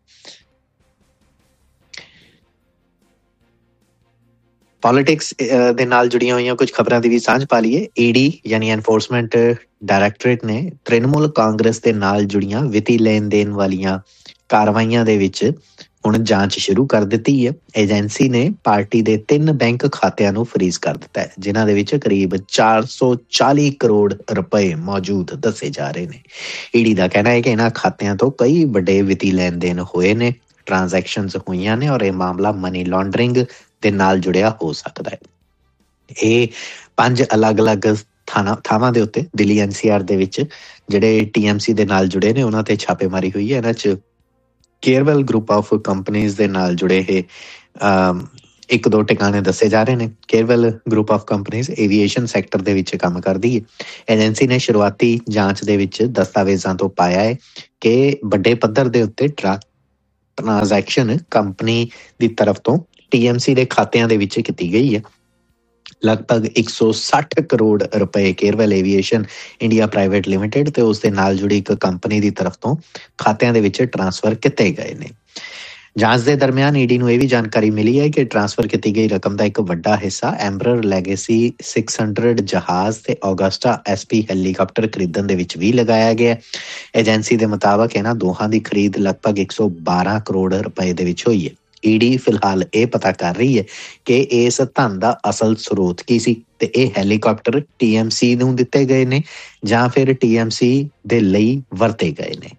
ਪੋਲੀਟਿਕਸ ਦੇ ਨਾਲ ਜੁੜੀਆਂ ਹੋਈਆਂ ਕੁਝ ਖਬਰਾਂ ਦੀ ਵੀ ਸਾਂਝ ਪਾ ਲਈਏ। ED ਯਾਨੀ ਐਨਫੋਰਸਮੈਂਟ ਡਾਇਰੈਕਟੋਰੇਟ ਨੇ ਤ੍ਰਿਣਮੂਲ ਕਾਂਗਰਸ ਦੇ ਨਾਲ ਜੁੜੀਆਂ ਵਿੱਤੀ ਲੈਣ ਦੇਣ ਵਾਲੀਆਂ ਕਾਰਵਾਈਆਂ ਦੇ ਵਿੱਚ ਹੁਣ ਜਾਂਚ ਸ਼ੁਰੂ ਕਰ ਦਿੱਤੀ ਹੈ। ਏਜੰਸੀ ਨੇ ਪਾਰਟੀ ਦੇ 3 ਬੈਂਕ ਖਾਤਿਆਂ ਨੂੰ ਫਰੀਜ਼ ਕਰ ਦਿੱਤਾ ਹੈ, ਜਿਨ੍ਹਾਂ ਦੇ ਵਿੱਚ ਕਰੀਬ 440 ਕਰੋੜ ਰੁਪਏ ਮੌਜੂਦ ਦੱਸੇ ਜਾ ਰਹੇ ਨੇ। ED ਦਾ ਕਹਿਣਾ ਹੈ ਕਿ ਇਹਨਾਂ ਖਾਤਿਆਂ ਤੋਂ ਕਈ ਵੱਡੇ ਵਿੱਤੀ ਲੈਣ ਦੇਣ ਹੋਏ ਨੇ, ਟ੍ਰਾਂਜੈਕਸ਼ਨਸ ਹੋਈਆਂ ਨੇ ਔਰ ਇਹ ਮਾਮਲਾ ਮਨੀ ਲਾਂਡਰਿੰਗ ਦੇ ਨਾਲ ਜੁੜਿਆ ਹੋ ਸਕਦਾ ਹੈ। ਇਹ 5 ਅਲੱਗ-ਅਲੱਗ ਥਾਵਾਂ ਦੇ ਉੱਤੇ ਦਿੱਲੀ NCR ਦੇ ਵਿੱਚ ਜਿਹੜੇ TMC ਦੇ ਨਾਲ ਜੁੜੇ ਨੇ ਉਹਨਾਂ ਤੇ ਛਾਪੇਮਾਰੀ ਹੋਈ ਹੈ। ਇਹਨਾਂ 'ਚ ਕੇਅਰਵੈਲ ਗਰੁੱਪ ਆਫ ਕੰਪਨੀਜ਼ ਦੇ ਨਾਲ ਜੁੜੇ ਇਹ 1-2 ਟਿਕਾਣੇ ਦੱਸੇ ਜਾ ਰਹੇ ਨੇ। ਕੇਅਰਵੈਲ group of companies aviation sector ਦੇ ਵਿੱਚ ਕੰਮ ਕਰਦੀ ਹੈ। ਏਜੰਸੀ ਨੇ ਸ਼ੁਰੂਆਤੀ ਜਾਂਚ ਦੇ ਵਿੱਚ ਦਸਤਾਵੇਜ਼ਾਂ ਤੋਂ ਪਾਇਆ ਹੈ ਕਿ ਵੱਡੇ ਪੱਧਰ ਦੇ ਉੱਤੇ ਟ੍ਰਾਂਜੈਕਸ਼ਨ ਕੰਪਨੀ ਦੀ ਤਰਫ ਤੋਂ TMC ਦੇ ਖਾਤਿਆਂ ਦੇ ਵਿੱਚ ਕੀਤੀ ਗਈ ਹੈ। ਲਗਭਗ 160 ਕਰੋੜ ਰੁਪਏ ਕੇਅਰਵੈਲ ਏਵੀਏਸ਼ਨ ਇੰਡੀਆ ਪ੍ਰਾਈਵੇਟ ਲਿਮਿਟਿਡ ਤੇ ਉਸ ਦੇ ਨਾਲ ਜੁੜੀ ਇੱਕ ਕੰਪਨੀ ਦੀ ਤਰਫ ਤੋਂ ਖਾਤਿਆਂ ਦੇ ਵਿੱਚ ਟ੍ਰਾਂਸਫਰ ਕੀਤੇ ਗਏ ਨੇ। ਜਾਂਚ ਦੇ ਦਰਮਿਆਨ ED ਨੂੰ ਇਹ ਵੀ ਜਾਣਕਾਰੀ ਮਿਲੀ ਹੈ ਕਿ ਟ੍ਰਾਂਸਫਰ ਕੀਤੀ ਗਈ ਰਕਮ ਦਾ ਇੱਕ ਵੱਡਾ ਹਿੱਸਾ ਐਂਬਰਰ ਲੈਗੇਸੀ 600 ਜਹਾਜ਼ ਤੇ ਔਗਸਟਾ SP ਹੈਲੀਕਾਪਟਰ ਖਰੀਦਣ ਦੇ ਵਿੱਚ ਵੀ ਲਗਾਇਆ ਗਿਆ। ਏਜੰਸੀ ਦੇ ਮੁਤਾਬਕ ਇਹਨਾਂ ਦੋਹਾਂ ਦੀ ਖਰੀਦ ਲਗਭਗ 112 ਕਰੋੜ ਰੁਪਏ ਦੇ ਵਿੱਚ ਹੋਈ ਹੈ। ED ਫਿਲਹਾਲ ਇਹ ਪਤਾ ਕਰ ਰਹੀ ਹੈ ਕਿ ਇਸ ਧਨ ਦਾ ਅਸਲ ਸਰੋਤ ਕੀ ਸੀ ਤੇ ਇਹ ਹੈਲੀਕਾਪਟਰ TMC ਨੂੰ ਦਿੱਤੇ ਗਏ ਨੇ ਜਾਂ ਫਿਰ TMC ਦੇ ਲਈ ਵਰਤੇ ਗਏ ਨੇ।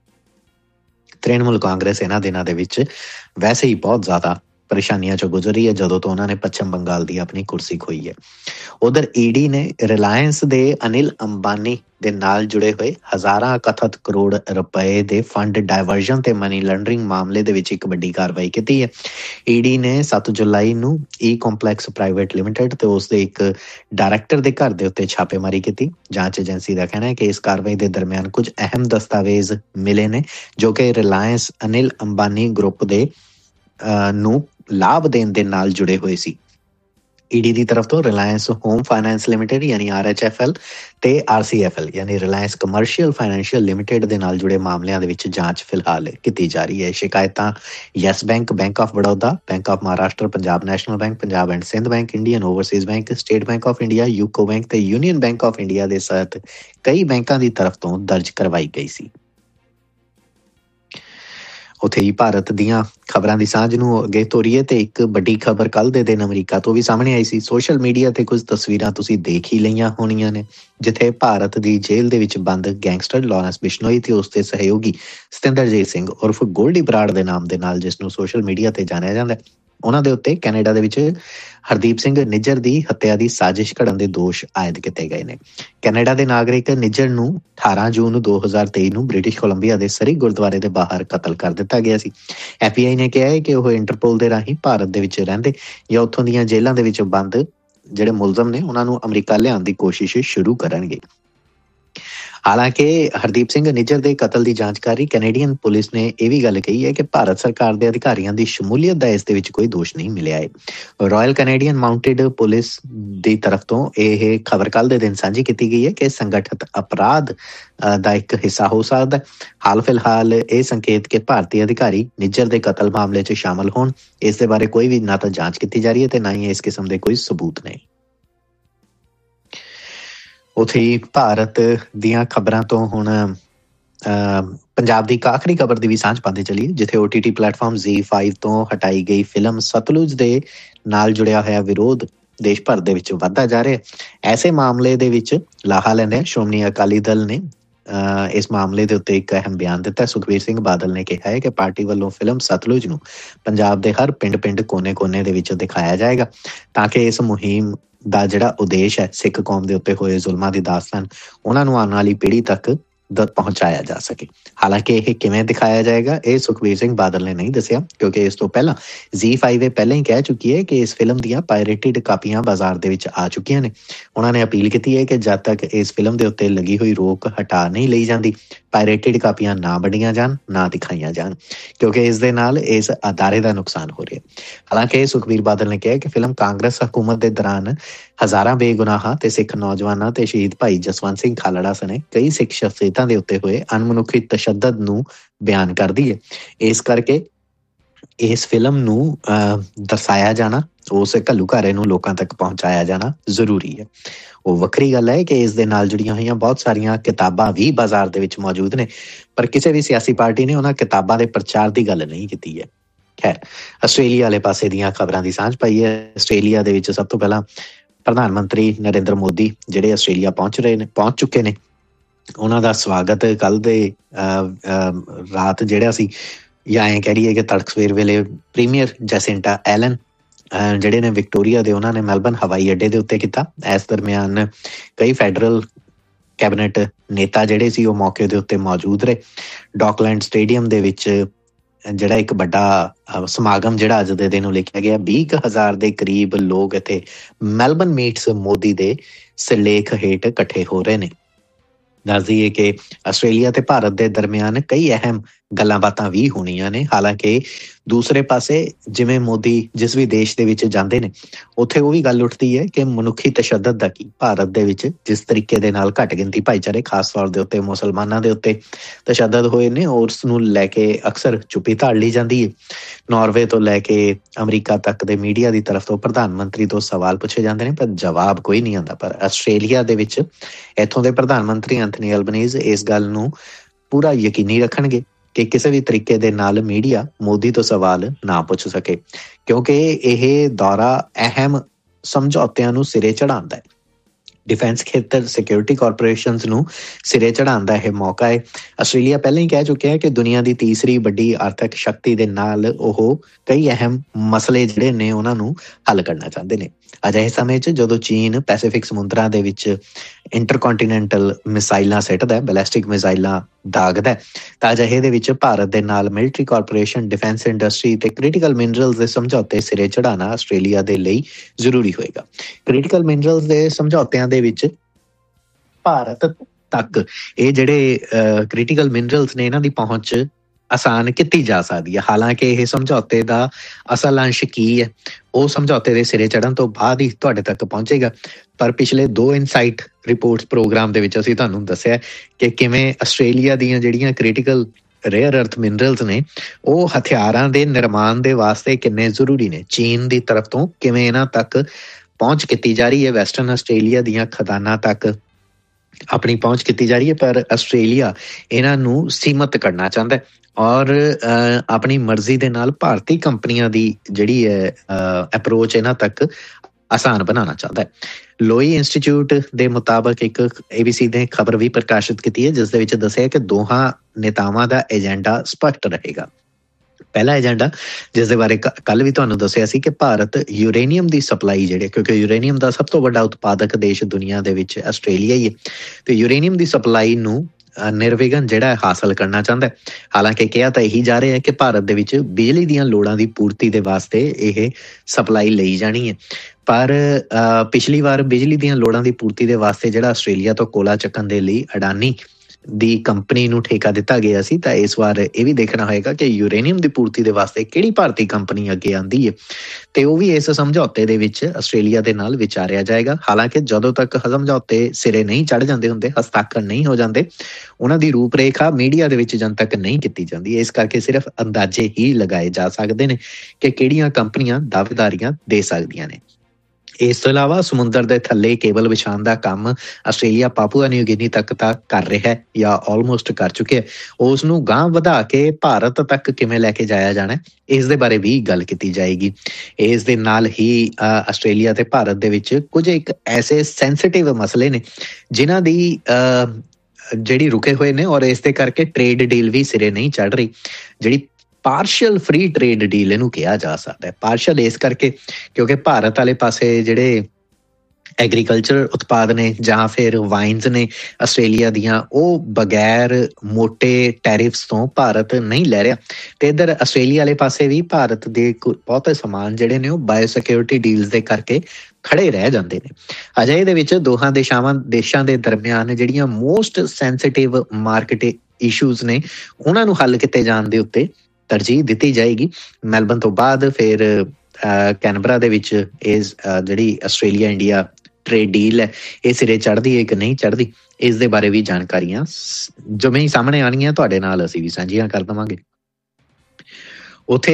ਤ੍ਰਿਣਮੂਲ ਕਾਂਗਰਸ ਇਹਨਾਂ ਦਿਨਾਂ ਦੇ ਵਿੱਚ ਵੈਸੇ ਹੀ ਬਹੁਤ ਜ਼ਿਆਦਾ ਪਰੇਸ਼ਾਨੀਆਂ ਚੋਂ ਗੁਜ਼ਰ ਰਹੀ ਹੈ ਜਦੋਂ ਤੋਂ ਉਹਨਾਂ ਨੇ ਪੱਛਮ ਬੰਗਾਲ ਦੀ ਆਪਣੀ ਕੁਰਸੀ ਖੋਈ ਹੈ। ਉਧਰ ED ਨੇ ਰਿਲਾਇੰਸ ਦੇ ਅਨਿਲ ਅੰਬਾਨੀ ਦੇ ਨਾਲ ਜੁੜੇ ਹੋਏ ਹਜ਼ਾਰਾਂ ਕਥਿਤ ਕਰੋੜ ਰੁਪਏ ਦੇ ਫੰਡ ਡਾਇਵਰਜਨ ਤੇ ਮਨੀ ਲਾਂਡਰਿੰਗ ਮਾਮਲੇ ਦੇ ਵਿੱਚ ਇੱਕ ਵੱਡੀ ਕਾਰਵਾਈ ਕੀਤੀ ਹੈ। ED ਨੇ 7 ਜੁਲਾਈ ਨੂੰ ਕੰਪਲੈਕਸ ਪ੍ਰਾਈਵੇਟ ਲਿਮਿਟਿਡ ਤੇ ਉਸ ਦੇ ਇੱਕ ਡਾਇਰੈਕਟਰ ਦੇ ਘਰ ਦੇ ਉੱਤੇ ਛਾਪੇਮਾਰੀ ਕੀਤੀ। ਜਾਂਚ ਏਜੰਸੀ ਦਾ ਕਹਿਣਾ ਹੈ ਕਿ ਇਸ ਕਾਰਵਾਈ ਦੇ ਦਰਮਿਆਨ ਕੁਝ ਅਹਿਮ ਦਸਤਾਵੇਜ਼ ਮਿਲੇ ਨੇ ਜੋ ਕਿ ਰਿਲਾਇੰਸ ਅਨਿਲ ਅੰਬਾਨੀ ਗਰੁੱਪ ਦੇ ਨੂੰ ਲਾਭ ਦੇਣ ਦੇ ਨਾਲ ਜੁੜੇ ਹੋਏ ਸੀ। ED ਦੀ ਤਰਫ ਤੋਂ ਰਿਲਾਇੰਸ ਹੋਮ ਫਾਈਨੈਂਸ ਲਿਮਿਟਿਡ ਯਾਨੀ RHFL ਤੇ RCFL ਯਾਨੀ ਰਿਲਾਇੰਸ ਕਮਰਸ਼ੀਅਲ ਫਾਈਨੈਂਸ਼ੀਅਲ ਲਿਮਿਟਿਡ ਦੇ ਨਾਲ ਜੁੜੇ ਮਾਮਲਿਆਂ ਦੇ ਵਿੱਚ ਜਾਂਚ ਫਿਲਹਾਲ ਕੀਤੀ ਜਾ ਰਹੀ ਹੈ। ਸ਼ਿਕਾਇਤਾਂ yes bank, bank of Baroda, bank of Maharashtra, Punjab national bank, Punjab and Sindh bank, Indian Overseas bank, state bank of India, UCO bank ਤੇ ਯੂਨੀਅਨ ਬੈਂਕ ਆਫ ਇੰਡੀਆ ਦੇ ਸਹਿਤ ਕਈ ਬੈਂਕਾਂ ਦੀ ਤਰਫ ਤੋਂ ਦਰਜ ਕਰਵਾਈ ਗਈ ਸੀ। ਉੱਥੇ ਹੀ ਭਾਰਤ ਦੀਆਂ ਖਬਰਾਂ ਦੀ ਸਾਂਝ ਨੂੰ ਅੱਗੇ ਤੋਰੀਏ ਤੇ ਇੱਕ ਵੱਡੀ ਖਬਰ ਕੱਲ੍ਹ ਦੇ ਦਿਨ ਅਮਰੀਕਾ ਤੋਂ ਵੀ ਸਾਹਮਣੇ ਆਈ ਸੀ। ਸੋਸ਼ਲ ਮੀਡੀਆ ਤੇ ਕੁਝ ਤਸਵੀਰਾਂ ਤੁਸੀਂ ਦੇਖ ਹੀ ਲਈਆਂ ਹੋਣੀਆਂ ਨੇ ਜਿੱਥੇ ਭਾਰਤ ਦੀ ਜੇਲ੍ਹ ਦੇ ਵਿੱਚ ਬੰਦ ਗੈਂਗਸਟਰ ਲਾਰੈਂਸ ਬਿਸ਼ਨੋਈ ਤੇ ਉਸਦੇ ਸਹਿਯੋਗੀ ਸਤਿੰਦਰਜੀਤ ਸਿੰਘ ਉਰਫ ਗੋਲਡੀ ਬਰਾੜ ਦੇ ਨਾਮ ਦੇ ਨਾਲ ਜਿਸ ਨੂੰ ਸੋਸ਼ਲ ਮੀਡੀਆ ਤੇ ਜਾਣਿਆ ਜਾਂਦਾ ਉਹਨਾਂ ਦੇ ਉੱਤੇ ਕੈਨੇਡਾ ਦੇ ਵਿੱਚ ਹਰਦੀਪ ਸਿੰਘ ਨਿੱਜਰ ਦੀ ਹੱਤਿਆ ਦੀ ਸਾਜ਼ਿਸ਼ ਘੜਨ ਦੇ ਦੋਸ਼ ਆਇਦ ਕੀਤੇ ਗਏ ਨੇ। ਕੈਨੇਡਾ ਦੇ ਨਾਗਰਿਕ ਨਿੱਜਰ ਨੂੰ 18 ਜੂਨ 2023 ਨੂੰ ਬ੍ਰਿਟਿਸ਼ ਕੋਲੰਬੀਆ ਦੇ ਸਰੀ ਗੁਰਦੁਆਰੇ ਦੇ ਬਾਹਰ ਕਤਲ ਕਰ ਦਿੱਤਾ ਗਿਆ ਸੀ। FBI ਨੇ ਕਿਹਾ ਹੈ ਕਿ ਉਹ ਇੰਟਰਪੋਲ ਦੇ ਰਾਹੀਂ ਭਾਰਤ ਦੇ ਵਿੱਚ ਰਹਿੰਦੇ ਜਾਂ ਉੱਥੋਂ ਦੀਆਂ ਜੇਲ੍ਹਾਂ ਦੇ ਵਿੱਚ ਬੰਦ ਜਿਹੜੇ ਮੁਲਜ਼ਮ ਨੇ ਉਹਨਾਂ ਨੂੰ ਅਮਰੀਕਾ ਲਿਆਉਣ ਦੀ ਕੋਸ਼ਿਸ਼ ਸ਼ੁਰੂ ਕਰਨਗੇ। ਹਾਲਾਂਕਿ ਹਰਦੀਪ ਸਿੰਘ ਨਿੱਜਰ ਦੇ ਕਤਲ ਦੀ ਜਾਂਚ ਕਰ ਰਹੀ ਕੈਨੇਡੀਅਨ ਪੁਲਿਸ ਨੇ ਇਹ ਵੀ ਗੱਲ ਕਹੀ ਹੈ ਕਿ ਭਾਰਤ ਸਰਕਾਰ ਦੇ ਅਧਿਕਾਰੀਆਂ ਦੀ ਸ਼ਮੂਲੀਅਤ ਦਾ ਇਸ ਦੇ ਵਿੱਚ ਕੋਈ ਦੋਸ਼ ਨਹੀਂ ਮਿਲਿਆ ਹੈ। ਰਾਇਲ ਕੈਨੇਡੀਅਨ ਮਾਊਂਟੇਡ ਪੁਲਿਸ ਦੀ ਤਰਫ ਤੋਂ ਇਹ ਖਬਰ ਕੱਲ੍ਹ ਦੇ ਦਿਨ ਸਾਂਝੀ ਕੀਤੀ ਗਈ ਹੈ ਕਿ ਸੰਗਠਿਤ ਅਪਰਾਧ ਦਾ ਇੱਕ ਹਿੱਸਾ ਹੋ ਸਕਦਾ। ਹਾਲ ਫਿਲਹਾਲ ਇਹ ਸੰਕੇਤ ਕਿ ਭਾਰਤੀ ਅਧਿਕਾਰੀ ਨਿੱਜਰ ਦੇ ਕਤਲ ਮਾਮਲੇ 'ਚ ਸ਼ਾਮਲ ਹੋਣ ਇਸ ਦੇ ਬਾਰੇ ਕੋਈ ਵੀ ਨਾ ਤਾਂ ਜਾਂਚ ਕੀਤੀ ਜਾ ਰਹੀ ਹੈ ਤੇ ਨਾ ਹੀ ਇਸ ਕਿਸਮ ਦੇ ਕੋਈ ਸਬੂਤ ਨੇ। ਉੱਥੇ ਹੀ ਭਾਰਤ ਦੀਆਂ ਖਬਰਾਂ ਤੋਂ ਹੁਣ ਪੰਜਾਬ ਦੀ ਇੱਕ ਆਖਰੀ ਖਬਰ ਦੀ ਵੀ ਸਾਂਝ ਪਾਉਂਦੇ ਚੱਲੀਏ ਜਿੱਥੇ OTT ਪਲੇਟਫਾਰਮ ZEE5 ਤੋਂ ਹਟਾਈ ਗਈ ਫਿਲਮ ਸਤਲੁਜ ਦੇ ਨਾਲ ਜੁੜਿਆ ਹੋਇਆ ਵਿਰੋਧ ਦੇਸ਼ ਭਰ ਦੇ ਵਿੱਚ ਵੱਧਦਾ ਜਾ ਰਿਹਾ। ਐਸੇ ਮਾਮਲੇ ਦੇ ਵਿੱਚ ਲਾਹਾ ਲੈਂਦੇ ਸ਼੍ਰੋਮਣੀ ਅਕਾਲੀ ਦਲ ਨੇ ਇਸ ਮਾਮਲੇ ਦੇ ਉੱਤੇ ਇੱਕ ਅਹਿਮ ਬਿਆਨ ਦਿੱਤਾ। ਸੁਖਬੀਰ ਸਿੰਘ ਬਾਦਲ ਨੇ ਕਿਹਾ ਹੈ ਕਿ ਪਾਰਟੀ ਵੱਲੋਂ ਫਿਲਮ ਸਤਲੁਜ ਨੂੰ ਪੰਜਾਬ ਦੇ ਹਰ ਪਿੰਡ ਕੋਨੇ ਦੇ ਵਿੱਚ ਦਿਖਾਇਆ ਜਾਏਗਾ ਤਾਂ ਕਿ ਇਸ ਮੁਹਿੰਮ ਦਾ ਜਿਹੜਾ ਉਦੇਸ਼ ਹੈ ਸਿੱਖ ਕੌਮ ਦੇ ਉੱਤੇ ਹੋਏ ਜ਼ੁਲਮਾਂ ਦੀ ਦਾਸਤਾਨ ਉਹਨਾਂ ਨੂੰ ਆਉਣ ਵਾਲੀ ਪੀੜ੍ਹੀ ਤੱਕ ਪਹੁੰਚਾਇਆ ਜਾ ਸਕੇ। ਹਾਲਾਂਕਿ ਇਹ ਕਿਵੇਂ ਦਿਖਾਇਆ ਜਾਏਗਾ ਇਹ ਸੁਖਬੀਰ ਸਿੰਘ ਬਾਦਲ ਨੇ ਨਹੀਂ ਦੱਸਿਆ, ਕਿਉਂਕਿ ਇਸ ਤੋਂ ਪਹਿਲਾਂ ZEE5 ਪਹਿਲਾਂ ਹੀ ਕਹਿ ਚੁੱਕੀ ਹੈ ਕਿ ਇਸ ਫਿਲਮ ਦੀਆਂ ਪਾਇਰੇਟਿਡ ਕਾਪੀਆਂ ਬਾਜ਼ਾਰ ਦੇ ਵਿੱਚ ਆ ਚੁੱਕੀਆਂ ਨੇ। ਉਹਨਾਂ ਨੇ ਅਪੀਲ ਕੀਤੀ ਹੈ ਕਿ ਜਦ ਤੱਕ ਇਸ ਫਿਲਮ ਦੇ ਉੱਤੇ ਲੱਗੀ ਹੋਈ ਰੋਕ ਹਟਾ ਨਹੀਂ ਲਈ ਜਾਂਦੀ ਪਾਇਰੇਟਿਡ ਕਾਪੀਆਂ ਨਾ ਵੰਡੀਆਂ ਜਾਣ, ਨਾ ਦਿਖਾਈਆਂ ਜਾਣ, ਕਿਉਂਕਿ ਇਸ ਦੇ ਨਾਲ ਇਸ ਅਦਾਰੇ ਦਾ ਨੁਕਸਾਨ ਹੋ ਰਿਹਾ। ਹਾਲਾਂਕਿ ਸੁਖਬੀਰ ਬਾਦਲ ਨੇ ਕਿਹਾ ਕਿ ਫਿਲਮ ਕਾਂਗਰਸ ਹਕੂਮਤ ਦੇ ਦੌਰਾਨ ਹਜ਼ਾਰਾਂ ਬੇਗੁਨਾਹਾਂ ਤੇ ਸਿੱਖ ਨੌਜਵਾਨਾਂ ਤੇ ਸ਼ਹੀਦ ਭਾਈ ਜਸਵੰਤ ਸਿੰਘ ਖਾਲੜਾ ਸਣੇ ਕਈ ਸਿੱਖ ਸ਼ਖਸੀਅਤਾਂ ਦੇ ਉੱਤੇ ਹੋਏ ਅਣਮਨੁੱਖੀ ਤਸ਼ੱਦਦ ਨੂੰ ਬਿਆਨ ਕਰਦੀ ਹੈ। ਇਸ ਕਰਕੇ ਇਸ ਫਿਲਮ ਨੂੰ ਦਰਸਾਇਆ ਜਾਣਾ, ਉਸ ਘੱਲੂਘਾਰੇ ਨੂੰ ਲੋਕਾਂ ਤੱਕ ਪਹੁੰਚਾਇਆ ਜਾਣਾ ਜ਼ਰੂਰੀ ਹੈ। ਉਹ ਵੱਖਰੀ ਗੱਲ ਹੈ ਕਿ ਇਸ ਦੇ ਨਾਲ ਜੁੜੀਆਂ ਹੋਈਆਂ ਬਹੁਤ ਸਾਰੀਆਂ ਕਿਤਾਬਾਂ ਵੀ ਬਾਜ਼ਾਰ ਦੇ ਵਿੱਚ ਮੌਜੂਦ ਨੇ, ਪਰ ਕਿਸੇ ਵੀ ਸਿਆਸੀ ਪਾਰਟੀ ਨੇ ਉਹਨਾਂ ਕਿਤਾਬਾਂ ਦੇ ਪ੍ਰਚਾਰ ਦੀ ਗੱਲ ਨਹੀਂ ਕੀਤੀ ਹੈ। ਖੈਰ, ਆਸਟ੍ਰੇਲੀਆ ਵਾਲੇ ਪਾਸੇ ਦੀਆਂ ਖਬਰਾਂ ਦੀ ਸਾਂਝ ਪਾਈ ਹੈ। ਆਸਟ੍ਰੇਲੀਆ ਦੇ ਵਿੱਚ ਸਭ ਤੋਂ ਪਹਿਲਾਂ ਪ੍ਰਧਾਨ ਮੰਤਰੀ ਨਰਿੰਦਰ ਮੋਦੀ ਜਿਹੜੇ ਆਸਟ੍ਰੇਲੀਆ ਪਹੁੰਚ ਚੁੱਕੇ ਨੇ, ਉਹਨਾਂ ਦਾ ਸਵਾਗਤ ਕੱਲ੍ਹ ਦੇ ਰਾਤ ਜਿਹੜਾ ਸੀ, ਜਾਂ ਐਂ ਕਹਿ ਲਈਏ ਕਿ ਤੜਕ ਸਵੇਰ ਵੇਲੇ ਪ੍ਰੀਮੀਅਰ ਜੈਸਿੰਟਾ ਐਲਨ ਜਿਹੜੇ ਨੇ ਵਿਕਟੋਰੀਆ ਦੇ, ਉਹਨਾਂ ਨੇ ਮੈਲਬਨ ਹਵਾਈ ਅੱਡੇ ਦੇ ਉੱਤੇ ਕੀਤਾ। ਇਸ ਦਰਮਿਆਨ ਕਈ ਫੈਡਰਲ ਕੈਬਨਿਟ ਨੇਤਾ ਜਿਹੜੇ ਸੀ ਉਹ ਮੌਕੇ ਦੇ ਉੱਤੇ ਮੌਜੂਦ ਰਹੇ। ਡਾਕਲੈਂਡ ਸਟੇਡੀਅਮ ਦੇ ਵਿੱਚ ਜਿਹੜਾ ਇੱਕ ਵੱਡਾ ਸਮਾਗਮ ਜਿਹੜਾ ਅੱਜ ਦੇ ਦਿਨ ਨੂੰ ਲਿਖਿਆ ਗਿਆ, 20,000 ਦੇ ਕਰੀਬ ਲੋਕ ਇੱਥੇ ਮੈਲਬਨ ਮੀਟਸ ਮੋਦੀ ਦੇ ਸਿਰਲੇਖ ਹੇਠ ਇਕੱਠੇ ਹੋ ਰਹੇ ਨੇ। ਦੱਸ ਦਈਏ ਕਿ ਆਸਟ੍ਰੇਲੀਆ ਤੇ ਭਾਰਤ ਦੇ ਦਰਮਿਆਨ ਕਈ ਅਹਿਮ ਗੱਲਾਂ ਬਾਤਾਂ ਵੀ ਹੋਣੀਆਂ ਨੇ। ਹਾਲਾਂਕਿ ਦੂਸਰੇ ਪਾਸੇ ਜਿਵੇਂ ਮੋਦੀ ਜਿਸ ਵੀ ਦੇਸ਼ ਦੇ ਵਿੱਚ ਜਾਂਦੇ ਨੇ ਉੱਥੇ ਉਹ ਵੀ ਗੱਲ ਉੱਠਦੀ ਹੈ ਕਿ ਮਨੁੱਖੀ ਤਸ਼ੱਦਦ ਦਾ ਕੀ। ਭਾਰਤ ਦੇ ਵਿੱਚ ਜਿਸ ਤਰੀਕੇ ਦੇ ਨਾਲ ਘੱਟ ਗਿਣਤੀ ਭਾਈਚਾਰੇ ਖਾਸ ਤੌਰ ਦੇ ਉੱਤੇ ਮੁਸਲਮਾਨਾਂ ਦੇ ਉੱਤੇ ਤਸ਼ੱਦਦ ਹੋਏ ਨੇ, ਉਸ ਨੂੰ ਲੈ ਕੇ ਅਕਸਰ ਚੁੱਪੀ ਧਾੜ ਲਈ ਜਾਂਦੀ ਹੈ। ਨਾਰਵੇ ਤੋਂ ਲੈ ਕੇ ਅਮਰੀਕਾ ਤੱਕ ਦੇ ਮੀਡੀਆ ਦੀ ਤਰਫ ਤੋਂ ਪ੍ਰਧਾਨ ਮੰਤਰੀ ਤੋਂ ਸਵਾਲ ਪੁੱਛੇ ਜਾਂਦੇ ਨੇ ਪਰ ਜਵਾਬ ਕੋਈ ਨਹੀਂ ਆਉਂਦਾ। ਪਰ ਆਸਟ੍ਰੇਲੀਆ ਦੇ ਵਿੱਚ ਇੱਥੋਂ ਦੇ ਪ੍ਰਧਾਨ ਮੰਤਰੀ ਐਂਥਨੀ ਐਲਬਨੀਜ਼ ਇਸ ਗੱਲ ਨੂੰ ਪੂਰਾ ਯਕੀਨੀ ਰੱਖਣਗੇ ਕਿ ਕਿਸੇ ਵੀ ਤਰੀਕੇ ਦੇ ਨਾਲ ਮੀਡੀਆ ਮੋਦੀ ਤੋਂ ਸਵਾਲ ਨਾ ਪੁੱਛ ਸਕੇ, ਕਿਉਂਕਿ ਇਹ ਦੌਰਾ ਅਹਿਮ ਸਮਝੌਤਿਆਂ ਨੂੰ ਸਿਰੇ ਚੜਾਉਂਦਾ ਹੈ। ਡਿਫੈਂਸ ਖੇਤਰ, ਸਿਕਿਉਰਿਟੀ ਕਾਰਪੋਰੇਸ਼ਨਸ ਨੂੰ ਸਿਰੇ ਚੜਾਉਣ ਦਾ ਇਹ ਮੌਕਾ ਹੈ। ਆਸਟ੍ਰੇਲੀਆ ਪਹਿਲਾਂ ਹੀ ਕਹਿ ਚੁੱਕਿਆ ਹੈ ਕਿ ਦੁਨੀਆ ਦੀ ਤੀਸਰੀ ਵੱਡੀ ਆਰਥਿਕ ਸ਼ਕਤੀ ਦੇ ਨਾਲ ਉਹ ਕਈ ਅਹਿਮ ਮਸਲੇ ਜਿਹੜੇ ਨੇ ਉਹਨਾਂ ਨੂੰ ਹੱਲ ਕਰਨਾ ਚਾਹੁੰਦੇ ਨੇ। ਅਜਿਹੇ ਸਮੇਂ 'ਚ ਜਦੋਂ ਚੀਨ ਪੈਸੀਫਿਕ ਸਮੁੰਦਰਾਂ ਦੇ ਵਿੱਚ ਇੰਟਰਕੌਂਟੀਨੈਂਟਲ ਮਿਸਾਈਲਾਂ ਸਿੱਟਦਾ, ਬੈਲਿਸਟਿਕ ਮਿਸਾਈਲਾਂ ਦਾਗਦਾ, ਤਾਂ ਅਜਿਹੇ ਦੇ ਵਿੱਚ ਭਾਰਤ ਦੇ ਨਾਲ ਮਿਲਟਰੀ ਕਾਰਪੋਰੇਸ਼ਨ, ਡਿਫੈਂਸ ਇੰਡਸਟਰੀ ਤੇ ਕ੍ਰਿਟੀਕਲ ਮਿਨਰਲਸ ਦੇ ਸਮਝੌਤੇ ਸਿਰੇ ਚੜਾਉਣਾ ਆਸਟ੍ਰੇਲੀਆ ਦੇ ਲਈ ਜ਼ਰੂਰੀ ਹੋਏਗਾ। ਕ੍ਰਿਟੀਕਲ ਮਿਨਰਲਸ ਦੇ ਸਮਝੌਤਿਆਂ ਦੇ ਵਿੱਚ ਭਾਰਤ ਤੱਕ ਇਹ ਜਿਹੜੇ ਕ੍ਰਿਟੀਕਲ ਮਿਨਰਲਸ ਨੇ ਇਹਨਾਂ ਦੀ ਪਹੁੰਚ ਆਸਾਨ ਕੀਤੀ ਜਾ ਸਕਦੀ ਹੈ। ਹਾਲਾਂਕਿ ਇਹ ਸਮਝੌਤੇ ਦਾ ਅਸਲ ਅੰਸ਼ ਕੀ ਹੈ ਉਹ ਸਮਝੌਤੇ ਦੇ ਸਿਰੇ ਚੜ੍ਹਨ ਤੋਂ ਬਾਅਦ ਹੀ ਤੁਹਾਡੇ ਤੱਕ ਪਹੁੰਚੇਗਾ। ਪਰ ਪਿਛਲੇ 2 ਇਨਸਾਈਟ ਰਿਪੋਰਟਸ ਪ੍ਰੋਗਰਾਮ ਦੇ ਵਿੱਚ ਅਸੀਂ ਤੁਹਾਨੂੰ ਦੱਸਿਆ ਕਿ ਕਿਵੇਂ ਆਸਟ੍ਰੇਲੀਆ ਦੀਆਂ ਜਿਹੜੀਆਂ ਕ੍ਰਿਟੀਕਲ ਰੇਅਰ ਅਰਥ ਮਿਨਰਲਸ ਨੇ ਉਹ ਹਥਿਆਰਾਂ ਦੇ ਨਿਰਮਾਣ ਦੇ ਵਾਸਤੇ ਕਿੰਨੇ ਜ਼ਰੂਰੀ ਨੇ। ਚੀਨ ਦੀ ਤਰਫ ਤੋਂ ਕਿਵੇਂ ਇਹਨਾਂ ਤੱਕ ਪਹੁੰਚ ਕੀਤੀ ਜਾ ਰਹੀ ਹੈ, ਵੈਸਟਰਨ ਆਸਟ੍ਰੇਲੀਆ ਦੀਆਂ ਖਦਾਨਾਂ ਤੱਕ ਆਪਣੀ ਪਹੁੰਚ ਕੀਤੀ ਜਾ ਰਹੀ ਹੈ, ਪਰ ਆਸਟ੍ਰੇਲੀਆ ਇਹਨਾਂ ਨੂੰ ਸੀਮਤ ਕਰਨਾ ਚਾਹੁੰਦਾ ਔਰ ਆਪਣੀ ਮਰਜ਼ੀ ਦੇ ਨਾਲ ਭਾਰਤੀ ਕੰਪਨੀਆਂ ਦੀ ਜਿਹੜੀ ਹੈ ਅਪਰੋਚ ਇਹਨਾਂ ਤੱਕ ਆਸਾਨ ਬਣਾਉਣਾ ਚਾਹੁੰਦਾ ਹੈ। ਲੋਈ ਇੰਸਟੀਚਿਊਟ ਦੇ ਮੁਤਾਬਕ ਇੱਕ ABC ਨੇ ਖਬਰ ਵੀ ਪ੍ਰਕਾਸ਼ਿਤ ਕੀਤੀ ਹੈ ਜਿਸ ਦੇ ਵਿੱਚ ਦੱਸਿਆ ਕਿ ਦੋਹਾਂ ਨੇਤਾਵਾਂ ਦਾ ਏਜੰਡਾ ਸਪਸ਼ਟ ਰਹੇਗਾ। ਪਹਿਲਾ ਏਜੰਡਾ ਜਿਸ ਦੇ ਬਾਰੇ ਕੱਲ ਵੀ ਤੁਹਾਨੂੰ ਦੱਸਿਆ ਸੀ ਕਿ ਭਾਰਤ ਯੂਰੇਨੀਅਮ ਦੀ ਸਪਲਾਈ ਜਿਹੜੇ, ਕਿਉਂਕਿ ਯੂਰੇਨੀਅਮ ਦਾ ਸਭ ਤੋਂ ਵੱਡਾ ਉਤਪਾਦਕ ਦੇਸ਼ ਦੁਨੀਆ ਦੇ ਵਿੱਚ ਆਸਟ੍ਰੇਲੀਆ ਹੀ ਹੈ, ਤੇ ਯੂਰੇਨੀਅਮ ਦੀ ਸਪਲਾਈ ਨੂੰ ਨਿਰਵਿਘਨ ਜਿਹੜਾ ਹਾਸਲ ਕਰਨਾ ਚਾਹੁੰਦਾ। ਹਾਲਾਂਕਿ ਕਿਹਾ ਤਾਂ ਇਹੀ ਜਾ ਰਿਹਾ ਹੈ ਕਿ ਭਾਰਤ ਦੇ ਵਿੱਚ ਬਿਜਲੀ ਦੀਆਂ ਲੋੜਾਂ ਦੀ ਪੂਰਤੀ ਦੇ ਵਾਸਤੇ ਇਹ ਸਪਲਾਈ ਲਈ ਜਾਣੀ ਹੈ, ਪਰ ਪਿਛਲੀ ਵਾਰ ਬਿਜਲੀ ਦੀਆਂ ਲੋੜਾਂ ਦੀ ਪੂਰਤੀ ਦੇ ਵਾਸਤੇ ਜਿਹੜਾ ਆਸਟ੍ਰੇਲੀਆ ਤੋਂ ਕੋਲਾ ਚੱਕਣ ਦੇ ਲਈ ਅਡਾਨੀ ਦੀ ਕੰਪਨੀ ਨੂੰ ਠੇਕਾ ਦਿੱਤਾ ਗਿਆ ਸੀ, ਤਾਂ ਇਸ ਵਾਰ ਇਹ ਵੀ ਦੇਖਣਾ ਹੋਏਗਾ ਕਿ ਯੂਰੇਨੀਅਮ ਦੀ ਪੂਰਤੀ ਦੇ ਵਾਸਤੇ ਕਿਹੜੀ ਭਾਰਤੀ ਕੰਪਨੀ ਅੱਗੇ ਆਉਂਦੀ ਹੈ, ਤੇ ਉਹ ਵੀ ਇਸ ਸਮਝੌਤੇ ਦੇ ਵਿੱਚ ਆਸਟ੍ਰੇਲੀਆ ਦੇ ਨਾਲ ਵਿਚਾਰਿਆ ਜਾਏਗਾ। ਹਾਲਾਂਕਿ ਜਦੋਂ ਤੱਕ ਸਮਝੌਤੇ ਸਿਰੇ ਨਹੀਂ ਚੜ੍ਹ ਜਾਂਦੇ ਹੁੰਦੇ, ਹਸਤਾਖਰ ਨਹੀਂ ਹੋ ਜਾਂਦੇ, ਉਹਨਾਂ ਦੀ ਰੂਪਰੇਖਾ ਮੀਡੀਆ ਦੇ ਵਿੱਚ ਜਨਤਕ ਨਹੀਂ ਕੀਤੀ ਜਾਂਦੀ। ਇਸ ਕਰਕੇ ਸਿਰਫ ਅੰਦਾਜ਼ੇ ਹੀ ਲਗਾਏ ਜਾ ਸਕਦੇ ਨੇ ਕਿ ਕਿਹੜੀਆਂ ਕੰਪਨੀਆਂ ਦਾਅਵੇਦਾਰੀਆਂ ਦੇ ਸਕਦੀਆਂ ਨੇ। ਇਸ ਤੋਂ ਇਲਾਵਾ ਸਮੁੰਦਰ ਦੇ ਥੱਲੇ ਕੇਬਲ ਵਿਛਾਉਣ ਦਾ ਕੰਮ ਆਸਟ੍ਰੇਲੀਆ ਪਾਪੂਆ ਨਿਊ ਗਿਨੀ ਤੱਕ ਤਾਂ ਕਰ ਰਿਹਾ ਹੈ ਜਾਂ ਆਲਮੋਸਟ ਕਰ ਚੁੱਕਿਆ। ਉਸ ਨੂੰ ਗਾਂਹ ਵਧਾ ਕੇ ਭਾਰਤ ਤੱਕ ਕਿਵੇਂ ਲੈ ਕੇ ਜਾਇਆ ਜਾਣਾ, ਇਸ ਦੇ ਬਾਰੇ ਵੀ ਗੱਲ ਕੀਤੀ ਜਾਏਗੀ। ਇਸ ਦੇ ਨਾਲ ਹੀ ਆਸਟ੍ਰੇਲੀਆ ਤੇ ਭਾਰਤ ਦੇ ਵਿੱਚ ਕੁਝ ਇੱਕ ਐਸੇ ਸੈਂਸਿਟਿਵ ਮਸਲੇ ਨੇ ਜਿਨ੍ਹਾਂ ਦੀ ਜਿਹੜੀ ਰੁਕੇ ਹੋਏ ਨੇ, ਔਰ ਇਸ ਦੇ ਕਰਕੇ ਟ੍ਰੇਡ ਡੀਲ ਵੀ ਸਿਰੇ ਨਹੀਂ ਚੜ੍ਹ ਰਹੀ, ਜਿਹੜੀ ਪਾਰਸ਼ਲ ਫ੍ਰੀ ਟ੍ਰੇਡ ਡੀਲ ਇਹਨੂੰ ਕਿਹਾ ਜਾ ਸਕਦਾ ਹੈ। ਪਾਰਸ਼ਲ ਇਸ ਕਰਕੇ ਕਿਉਂਕਿ ਭਾਰਤ ਵਾਲੇ ਪਾਸੇ ਜਿਹੜੇ ਐਗਰੀਕਲਚਰ ਉਤਪਾਦ ਨੇ ਜਾਂ ਫਿਰ ਵਾਈਨਸ ਨੇ ਆਸਟ੍ਰੇਲੀਆ ਦੀਆਂ, ਉਹ ਬਗੈਰ ਮੋਟੇ ਟੈਰਿਫਸ ਤੋਂ ਭਾਰਤ ਨਹੀਂ ਲੈ ਰਿਹਾ, ਤੇ ਇੱਧਰ ਆਸਟ੍ਰੇਲੀਆ ਵਾਲੇ ਪਾਸੇ ਵੀ ਭਾਰਤ ਦੇ ਬਹੁਤੇ ਸਮਾਨ ਜਿਹੜੇ ਨੇ ਉਹ ਬਾਇਓ ਸਿਕਿਉਰਿਟੀ ਡੀਲਸ ਦੇ ਕਰਕੇ ਖੜੇ ਰਹਿ ਜਾਂਦੇ ਨੇ। ਅਜਿਹੇ ਦੇ ਵਿੱਚ ਦੋਹਾਂ ਦੇਸ਼ਾਂ ਦੇ ਦਰਮਿਆਨ ਜਿਹੜੀਆਂ ਮੋਸਟ ਸੈਂਸਿਟਿਵ ਮਾਰਕੀਟ ਇਸ਼ੂਜ਼ ਨੇ, ਉਹਨਾਂ ਨੂੰ ਹੱਲ ਕੀਤੇ ਜਾਣ ਦੇ ਉੱਤੇ ਤਰਜੀਹ ਦਿੱਤੀ ਜਾਏਗੀ। ਮੈਲਬਨ ਤੋਂ ਬਾਅਦ ਫਿਰ ਕੈਨਬਰਾ ਦੇ ਵਿੱਚ ਇਸ ਜਿਹੜੀ ਆਸਟ੍ਰੇਲੀਆ ਇੰਡੀਆ ਟ੍ਰੇਡ ਡੀਲ ਹੈ, ਇਹ ਸਿਰੇ ਚੜ੍ਹਦੀ ਹੈ ਕਿ ਨਹੀਂ ਚੜ੍ਹਦੀ, ਇਸ ਦੇ ਬਾਰੇ ਵੀ ਜਾਣਕਾਰੀਆਂ ਜਿਵੇਂ ਹੀ ਸਾਹਮਣੇ ਆਉਣਗੀਆਂ ਤੁਹਾਡੇ ਨਾਲ ਅਸੀਂ ਵੀ ਸਾਂਝੀਆਂ ਕਰ ਦੇਵਾਂਗੇ। ਉੱਥੇ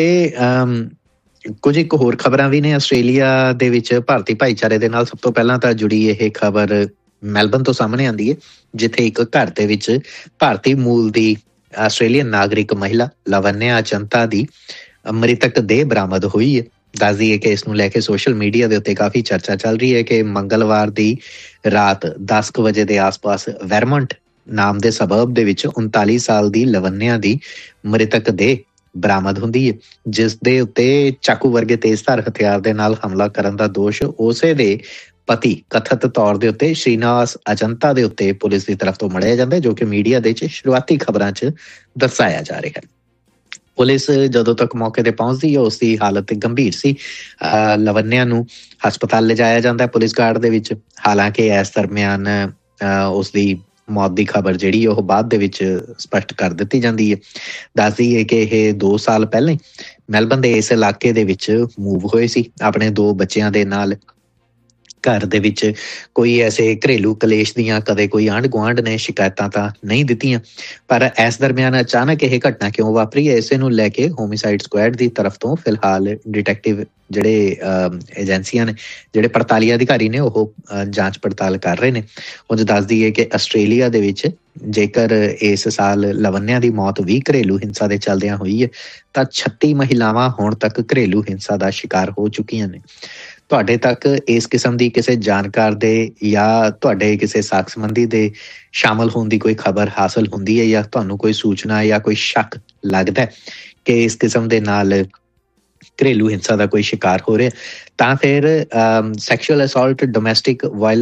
ਕੁਝ ਇੱਕ ਹੋਰ ਖਬਰਾਂ ਵੀ ਨੇ ਆਸਟ੍ਰੇਲੀਆ ਦੇ ਵਿੱਚ ਭਾਰਤੀ ਭਾਈਚਾਰੇ ਦੇ ਨਾਲ। ਸਭ ਤੋਂ ਪਹਿਲਾਂ ਤਾਂ ਜੁੜੀ ਇਹ ਖਬਰ ਮੈਲਬਨ ਤੋਂ ਸਾਹਮਣੇ ਆਉਂਦੀ ਹੈ, ਜਿੱਥੇ ਇੱਕ ਘਰ ਦੇ ਵਿੱਚ ਭਾਰਤੀ ਮੂਲ ਦੀ ਆਸਟ੍ਰੇਲੀਅਨ ਨਾਗਰਿਕ ਮਹਿਲਾ ਲਾਵਨਿਆ ਅਚੰਤਾ ਦੀ ਮ੍ਰਿਤਕ ਦੇਹ ਬਰਾਮਦ ਹੋਈ ਹੈ। ਦੱਸਦੀ ਹੈ ਕਿ ਇਸ ਨੂੰ ਲੈ ਕੇ ਸੋਸ਼ਲ ਮੀਡੀਆ ਦੇ ਉੱਤੇ ਕਾਫੀ ਚਰਚਾ ਚੱਲ ਰਹੀ ਹੈ ਕਿ ਮੰਗਲਵਾਰ ਦੀ ਰਾਤ 10 ਵਜੇ ਦੇ ਆਸ-ਪਾਸ ਵੈਰਮੰਟ ਨਾਮ ਦੇ ਸਬਰਬ ਦੇ ਵਿੱਚ 39 ਸਾਲ ਦੀ ਲਾਵਨਿਆ ਦੀ ਮ੍ਰਿਤਕ ਦੇਹ ਬਰਾਮਦ ਹੁੰਦੀ ਹੈ, ਜਿਸ ਦੇ ਉੱਤੇ ਚਾਕੂ ਵਰਗੇ ਤੇਜ਼ਧਾਰ ਹਥਿਆਰ ਦੇ ਨਾਲ ਹਮਲਾ ਕਰਨ ਦਾ ਦੋਸ਼ ਉਸੇ ਦੇ ਪਤੀ ਕਥਿਤ ਤੌਰ ਦੇ ਉੱਤੇ ਸ਼੍ਰੀਨਿਵਾਸ ਅਜੰਤਾ ਦੇ ਉੱਤੇ ਪੁਲਿਸ ਦੀ ਤਰਫ ਤੋਂ ਮੜਿਆ ਜਾਂਦਾ, ਜੋ ਕਿ ਮੀਡੀਆ ਦੇ ਵਿੱਚ ਸ਼ੁਰੂਆਤੀ ਖਬਰਾਂ 'ਚ ਦਰਸਾਇਆ ਜਾ ਰਿਹਾ ਹੈ। ਪੁਲਿਸ ਜਦੋਂ ਤੱਕ ਮੌਕੇ ਤੇ ਪਹੁੰਚਦੀ ਹੈ, ਉਸ ਦੀ ਹਾਲਤ ਗੰਭੀਰ ਸੀ। ਲਾਵਨਿਆ ਨੂੰ ਹਸਪਤਾਲ ਲਿਜਾਇਆ ਜਾਂਦਾ ਪੁਲਿਸ ਗਾਰਡ ਦੇ ਵਿੱਚ। ਹਾਲਾਂਕਿ ਇਸ ਦਰਮਿਆਨ ਉਸ ਦੀ ਮੌਤ ਦੀ ਖਬਰ ਜਿਹੜੀ ਉਹ ਬਾਅਦ ਦੇ ਵਿੱਚ ਸਪਸ਼ਟ ਕਰ ਦਿੱਤੀ ਜਾਂਦੀ ਹੈ। ਦੱਸਦੀ ਹੈ ਕਿ ਇਹ 2 ਸਾਲ ਪਹਿਲਾਂ ਮੈਲਬਨ ਦੇ ਇਸ ਇਲਾਕੇ ਦੇ ਵਿੱਚ ਮੂਵ ਹੋਏ ਸੀ ਆਪਣੇ 2 ਬੱਚਿਆਂ ਦੇ ਨਾਲ। ਘਰ ਦੇ ਵਿੱਚ ਕੋਈ ਐਸੇ ਘਰੇਲੂ ਕਲੇਸ਼ ਦੀਆਂ ਕਦੇ ਕੋਈ ਆਂਢ ਗੁਆਂਢ ਨੇ ਸ਼ਿਕਾਇਤਾਂ ਤਾਂ ਨਹੀਂ ਦਿੱਤੀਆਂ, ਪਰ ਇਸ ਦਰਮਿਆਨ ਅਚਾਨਕ ਇਹ ਘਟਨਾ ਕਿਉਂ ਵਾਪਰੀ ਹੈ, ਇਸੇ ਨੂੰ ਲੈ ਕੇ ਹੋਮਿਸਾਈਡ ਸਕੁਐਡ ਦੀ ਤਰਫ ਤੋਂ ਫਿਲਹਾਲ ਡਿਟੈਕਟਿਵ ਜਿਹੜੇ ਏਜੰਸੀਆਂ ਨੇ, ਜਿਹੜੇ ਪੜਤਾਲੀ ਅਧਿਕਾਰੀ ਨੇ, ਉਹ ਜਾਂਚ ਪੜਤਾਲ ਕਰ ਰਹੇ ਨੇ। ਉਂਝ ਦੱਸਦੀ ਹੈ ਕਿ ਆਸਟ੍ਰੇਲੀਆ ਦੇ ਵਿੱਚ ਜੇਕਰ ਇਸ ਸਾਲ ਲਾਵਨਿਆ ਦੀ ਮੌਤ ਵੀ ਘਰੇਲੂ ਹਿੰਸਾ ਦੇ ਚੱਲਦਿਆਂ ਹੋਈ ਹੈ, ਤਾਂ 36 ਮਹਿਲਾਵਾਂ ਹੁਣ ਤੱਕ ਘਰੇਲੂ ਹਿੰਸਾ ਦਾ ਸ਼ਿਕਾਰ ਹੋ ਚੁੱਕੀਆਂ ਨੇ। ਤੁਹਾਡੇ ਤੱਕ ਇਸ ਕਿਸਮ ਦੀ ਕਿਸੇ ਜਾਣਕਾਰ ਦੇ ਜਾਂ ਤੁਹਾਡੇ ਕਿਸੇ ਸਾਕ ਸੰਬੰਧੀ ਦੇ ਸ਼ਾਮਲ ਹੋਣ ਦੀ ਕੋਈ ਖਬਰ ਹਾਸਲ ਹੁੰਦੀ ਹੈ, ਜਾਂ ਤੁਹਾਨੂੰ ਕੋਈ ਸੂਚਨਾ ਜਾਂ ਕੋਈ ਸ਼ੱਕ ਲੱਗਦਾ ਕਿ ਇਸ ਕਿਸਮ ਦੇ ਨਾਲ ਘਰੇਲੂ ਹਿੰਸਾ ਦਾ ਕੋਈ ਸ਼ਿਕਾਰ ਹੋ ਰਿਹਾ, ਤਾਂ ਫਿਰ ਸੈਕਸ਼ੂਅਲ ਅਸੌਲਟ, ਡੋਮੈਸਟਿਕ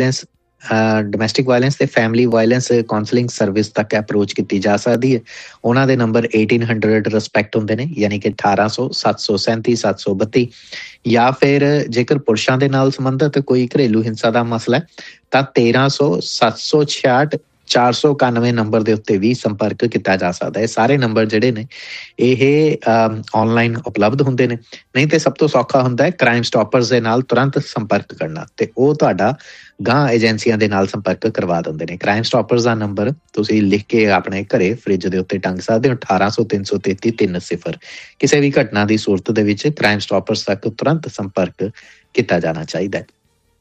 ਵਾਇਲੈਂਸ ਤੇ ਫੈਮਿਲੀ ਵਾਇਲੈਂਸ ਕਾਉਂਸਲਿੰਗ ਸਰਵਿਸ ਤੱਕ ਅਪਰੋਚ ਕੀਤੀ ਜਾ ਸਕਦੀ ਹੈ। ਉਹਨਾਂ ਦੇ ਨੰਬਰ 1800 ਰਿਸਪੈਕਟ ਹੁੰਦੇ ਨੇ, ਯਾਨੀ ਕਿ 1800 737 732। ਜਾਂ ਫਿਰ ਜੇਕਰ ਪੁਰਸ਼ਾਂ ਦੇ ਨਾਲ ਸੰਬੰਧਿਤ ਕੋਈ ਘਰੇਲੂ ਹਿੰਸਾ ਦਾ ਮਸਲਾ ਹੈ ਤਾਂ 1300 766 491 ਨੰਬਰ ਦੇ ਉੱਤੇ ਵੀ ਸੰਪਰਕ ਕੀਤਾ ਜਾ ਸਕਦਾ ਹੈ। ਸਾਰੇ ਨੰਬਰ ਜਿਹੜੇ ਨੇ ਇਹ ਆਨਲਾਈਨ ਉਪਲਬਧ ਹੁੰਦੇ ਨੇ। ਨਹੀਂ ਤੇ ਸਭ ਤੋਂ ਸੌਖਾ ਹੁੰਦਾ ਹੈ ਕ੍ਰਾਈਮ ਸਟਾਪਰਸ ਦੇ ਨਾਲ ਤੁਰੰਤ ਸੰਪਰਕ ਕਰਨਾ, ਤੇ ਉਹ ਤੁਹਾਡਾ ਗਾਂਹ ਏਜੰਸੀਆਂ ਦੇ ਨਾਲ ਸੰਪਰਕ ਕਰਵਾ ਦਿੰਦੇ ਨੇ। ਕ੍ਰਾਈਮ ਸਟਾਪਰਸ ਦਾ ਨੰਬਰ ਤੁਸੀਂ ਲਿਖ ਕੇ ਆਪਣੇ ਘਰੇ ਫ੍ਰਿਜ ਦੇ ਉੱਤੇ ਟੰਗ ਸਕਦੇ ਹੋ, 1800 333 30। ਕਿਸੇ ਵੀ ਘਟਨਾ ਦੀ ਸੂਰਤ ਦੇ ਵਿੱਚ ਕ੍ਰਾਈਮ ਸਟਾਪਰਸ ਤੱਕ ਤੁਰੰਤ ਸੰਪਰਕ ਕੀਤਾ ਜਾਣਾ ਚਾਹੀਦਾ ਹੈ।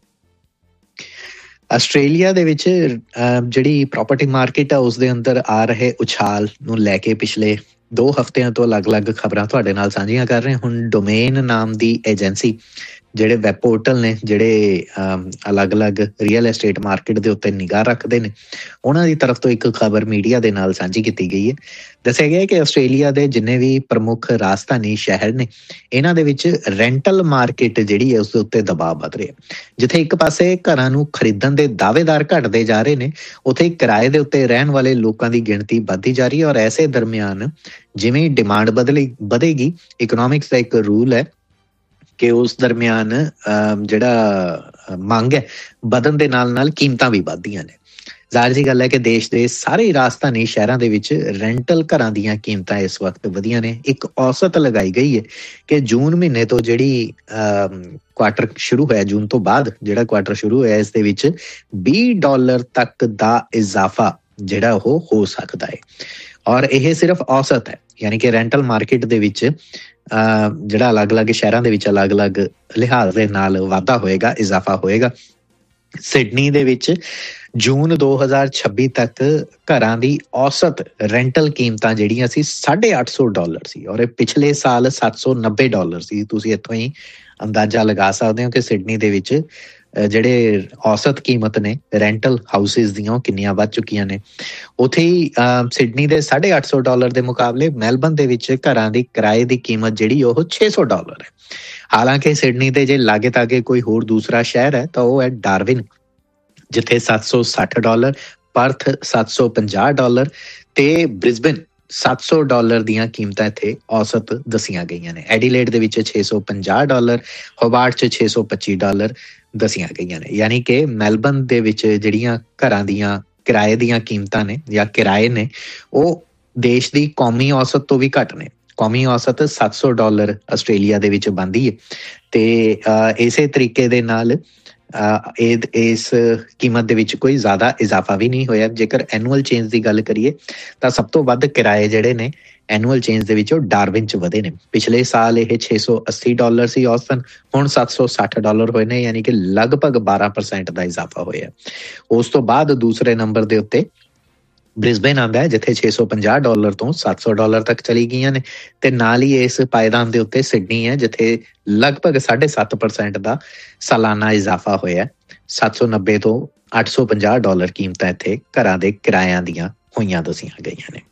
ਆਸਟ੍ਰੇਲੀਆ ਦੇ ਵਿੱਚ ਜਿਹੜੀ ਪ੍ਰਾਪਰਟੀ ਮਾਰਕੀਟ ਆ, ਉਸ ਦੇ ਅੰਦਰ ਆ ਰਹੇ ਉਛਾਲ ਨੂੰ ਲੈ ਕੇ ਪਿਛਲੇ 2 ਹਫ਼ਤਿਆਂ ਤੋਂ ਅਲੱਗ-ਅਲੱਗ ਖਬਰਾਂ ਤੁਹਾਡੇ ਨਾਲ ਸਾਂਝੀਆਂ ਕਰ ਰਹੇ। ਹੁਣ ਡੋਮੇਨ ਨਾਮ ਦੀ ਏਜੰਸੀ, ਜਿਹੜੇ ਵੈਬ ਪੋਰਟਲ ਨੇ ਜਿਹੜੇ ਅਲੱਗ-ਅਲੱਗ ਰੀਅਲ ਐਸਟੇਟ ਮਾਰਕੀਟ ਦੇ ਉੱਤੇ ਨਿਗਾਹ ਰੱਖਦੇ ਨੇ, ਉਹਨਾਂ ਦੀ ਤਰਫ ਤੋਂ ਇੱਕ ਖਬਰ ਮੀਡੀਆ ਦੇ ਨਾਲ ਸਾਂਝੀ ਕੀਤੀ ਗਈ ਹੈ। ਦੱਸਿਆ ਗਿਆ ਕਿ ਆਸਟ੍ਰੇਲੀਆ ਦੇ ਜਿੰਨੇ ਵੀ ਪ੍ਰਮੁੱਖ ਰਾਜਧਾਨੀ ਸ਼ਹਿਰ ਨੇ, ਇਹਨਾਂ ਦੇ ਵਿੱਚ ਰੈਂਟਲ ਮਾਰਕੀਟ ਜਿਹੜੀ ਹੈ ਉਸ ਦੇ ਉੱਤੇ ਦਬਾਅ ਵੱਧ ਰਿਹਾ। ਜਿੱਥੇ ਇੱਕ ਪਾਸੇ ਘਰਾਂ ਨੂੰ ਖਰੀਦਣ ਦੇ ਦਾਅਵੇਦਾਰ ਘਟਦੇ ਜਾ ਰਹੇ ਨੇ, ਉੱਥੇ ਕਿਰਾਏ ਦੇ ਉੱਤੇ ਰਹਿਣ ਵਾਲੇ ਲੋਕਾਂ ਦੀ ਗਿਣਤੀ ਵੱਧਦੀ ਜਾ ਰਹੀ ਹੈ। ਔਰ ਐਸੇ ਦਰਮਿਆਨ ਜਿਵੇਂ ਡਿਮਾਂਡ ਵਧੇਗੀ, ਇਕਨੋਮਿਕਸ ਦਾ ਇੱਕ ਰੂਲ ਹੈ ਕਿ ਉਸ ਦਰਮਿਆਨ ਜਿਹੜਾ ਮੰਗ ਹੈ ਵਧਣ ਦੇ ਨਾਲ ਨਾਲ ਕੀਮਤਾਂ ਵੀ ਵੱਧਦੀਆਂ ਨੇ। ਜ਼ਾਹਿਰ ਜੀ ਗੱਲ ਹੈ ਕਿ ਦੇਸ਼ ਦੇ ਸਾਰੇ ਰਾਜਧਾਨੀ ਸ਼ਹਿਰਾਂ ਦੇ ਵਿੱਚ ਰੈਂਟਲ ਘਰਾਂ ਦੀਆਂ ਕੀਮਤਾਂ ਇਸ ਵਕਤ ਵਧੀਆਂ ਨੇ। ਇੱਕ ਔਸਤ ਲਗਾਈ ਗਈ ਹੈ ਕਿ ਜੂਨ ਮਹੀਨੇ ਤੋਂ ਜਿਹੜੀ ਕੁਆਟਰ ਸ਼ੁਰੂ ਹੋਇਆ, ਜੂਨ ਤੋਂ ਬਾਅਦ ਜਿਹੜਾ ਕੁਆਟਰ ਸ਼ੁਰੂ ਹੋਇਆ, ਇਸ ਦੇ ਵਿੱਚ $20 ਤੱਕ ਦਾ ਇਜ਼ਾਫਾ ਜਿਹੜਾ ਉਹ ਹੋ ਸਕਦਾ ਹੈ। ਔਰ ਇਹ ਸਿਰਫ ਔਸਤ ਹੈ, ਯਾਨੀ ਕਿ ਰੈਂਟਲ ਮਾਰਕੀਟ ਦੇ ਵਿੱਚ ਜਿਹੜਾ ਅਲੱਗ-ਅਲੱਗ ਸ਼ਹਿਰਾਂ ਦੇ ਵਿੱਚ ਅਲੱਗ-ਅਲੱਗ ਲਿਹਾਜ਼ ਦੇ ਨਾਲ ਵਾਧਾ ਹੋਏਗਾ, ਇਜ਼ਾਫਾ ਹੋਏਗਾ। ਸਿਡਨੀ ਦੇ ਵਿੱਚ ਜੂਨ 2026 ਤੱਕ ਘਰਾਂ ਦੀ ਔਸਤ ਰੈਂਟਲ ਕੀਮਤਾਂ ਜਿਹੜੀਆਂ ਸੀ $850 ਸੀ, ਔਰ ਇਹ ਪਿਛਲੇ ਸਾਲ $790 ਸੀ। ਤੁਸੀਂ ਇੱਥੋਂ ਹੀ ਅੰਦਾਜ਼ਾ ਲਗਾ ਸਕਦੇ ਹੋ ਕਿ ਸਿਡਨੀ ਦੇ ਵਿੱਚ ਜਿਹੜੇ ਔਸਤ ਕੀਮਤ ਨੇ ਰੈਂਟਲ ਹਾਊਸਿਸ ਦੀਆਂ ਉਹ ਕਿੰਨੀਆਂ ਵੱਧ ਚੁੱਕੀਆਂ ਨੇ। ਉੱਥੇ ਹੀ ਸਿਡਨੀ ਦੇ $850 ਦੇ ਮੁਕਾਬਲੇ ਮੈਲਬਨ ਦੇ ਵਿੱਚ ਘਰਾਂ ਦੀ ਕਿਰਾਏ ਦੀ ਕੀਮਤ ਜਿਹੜੀ ਉਹ $600 ਹੈ। ਹਾਲਾਂਕਿ ਸਿਡਨੀ ਦੇ ਜੇ ਲਾਗੇ ਤਾਗੇ ਕੋਈ ਹੋਰ ਦੂਸਰਾ ਸ਼ਹਿਰ ਹੈ ਤਾਂ ਉਹ ਹੈ ਡਾਰਵਿਨ, ਜਿੱਥੇ $760, ਪਰਥ $750 ਤੇ ਬ੍ਰਿਸਬਨ $700 ਦੀਆਂ ਕੀਮਤਾਂ ਇੱਥੇ ਔਸਤ ਦੱਸੀਆਂ ਗਈਆਂ ਨੇ। ਐਡੀਲੇਡ ਦੇ ਵਿੱਚ $650, ਹੋਬਾਰਟ 'ਚ $625 ਦੱਸੀਆਂ ਗਈਆਂ ਨੇ। ਯਾਨੀ ਕਿ ਮੈਲਬਨ ਦੇ ਵਿੱਚ ਜਿਹੜੀਆਂ ਘਰਾਂ ਦੀਆਂ ਕਿਰਾਏ ਦੀਆਂ ਕੀਮਤਾਂ ਨੇ ਜਾਂ ਕਿਰਾਏ ਨੇ ਉਹ ਦੇਸ਼ ਦੀ ਕੌਮੀ ਔਸਤ ਤੋਂ ਵੀ ਘੱਟ ਨੇ। ਕੌਮੀ ਔਸਤ $700 ਆਸਟ੍ਰੇਲੀਆ ਦੇ ਵਿੱਚ ਬਣਦੀ ਹੈ ਤੇ ਇਸੇ ਤਰੀਕੇ ਦੇ ਨਾਲ ਇਸ ਕੀਮਤ ਦੇ ਵਿੱਚ ਕੋਈ ਜ਼ਿਆਦਾ ਇਜ਼ਾਫਾ ਵੀ ਨਹੀਂ ਹੋਇਆ। ਜੇਕਰ ਐਨੂਅਲ ਚੇਂਜ ਦੀ ਗੱਲ ਕਰੀਏ ਤਾਂ ਸਭ ਤੋਂ ਵੱਧ ਕਿਰਾਏ ਜਿਹੜੇ ਨੇ ਐਨੂਅਲ ਚੇਂਜ ਦੇ ਵਿੱਚ ਉਹ ਡਾਰਵਿਨ 'ਚ ਵਧੇ ਨੇ। ਪਿਛਲੇ ਸਾਲ ਇਹ $680 ਸੀ ਔਸਤਨ, ਹੁਣ $760 ਹੋਏ ਨੇ, ਯਾਨੀ ਕਿ ਲਗਭਗ 12% ਦਾ ਇਜ਼ਾਫਾ ਹੋਇਆ। ਉਸ ਤੋਂ ਬਾਅਦ ਦੂਸਰੇ ਨੰਬਰ ਦੇ ਉੱਤੇ ਬ੍ਰਿਸਬੇਨ ਆਉਂਦਾ ਹੈ, ਜਿੱਥੇ $650 ਤੋਂ $700 ਤੱਕ ਚਲੀ ਗਈਆਂ ਨੇ, ਤੇ ਨਾਲ ਹੀ ਇਸ ਪਾਏਦਾਨ ਦੇ ਉੱਤੇ ਸਿਡਨੀ ਹੈ, ਜਿੱਥੇ ਲਗਭਗ 7.5% ਦਾ ਸਾਲਾਨਾ ਇਜ਼ਾਫਾ ਹੋਇਆ। 790 ਤੋਂ $850 ਕੀਮਤਾਂ ਇੱਥੇ ਘਰਾਂ ਦੇ ਕਿਰਾਇਆਂ ਦੀਆਂ ਹੋਈਆਂ ਦੱਸੀਆਂ ਗਈਆਂ ਨੇ।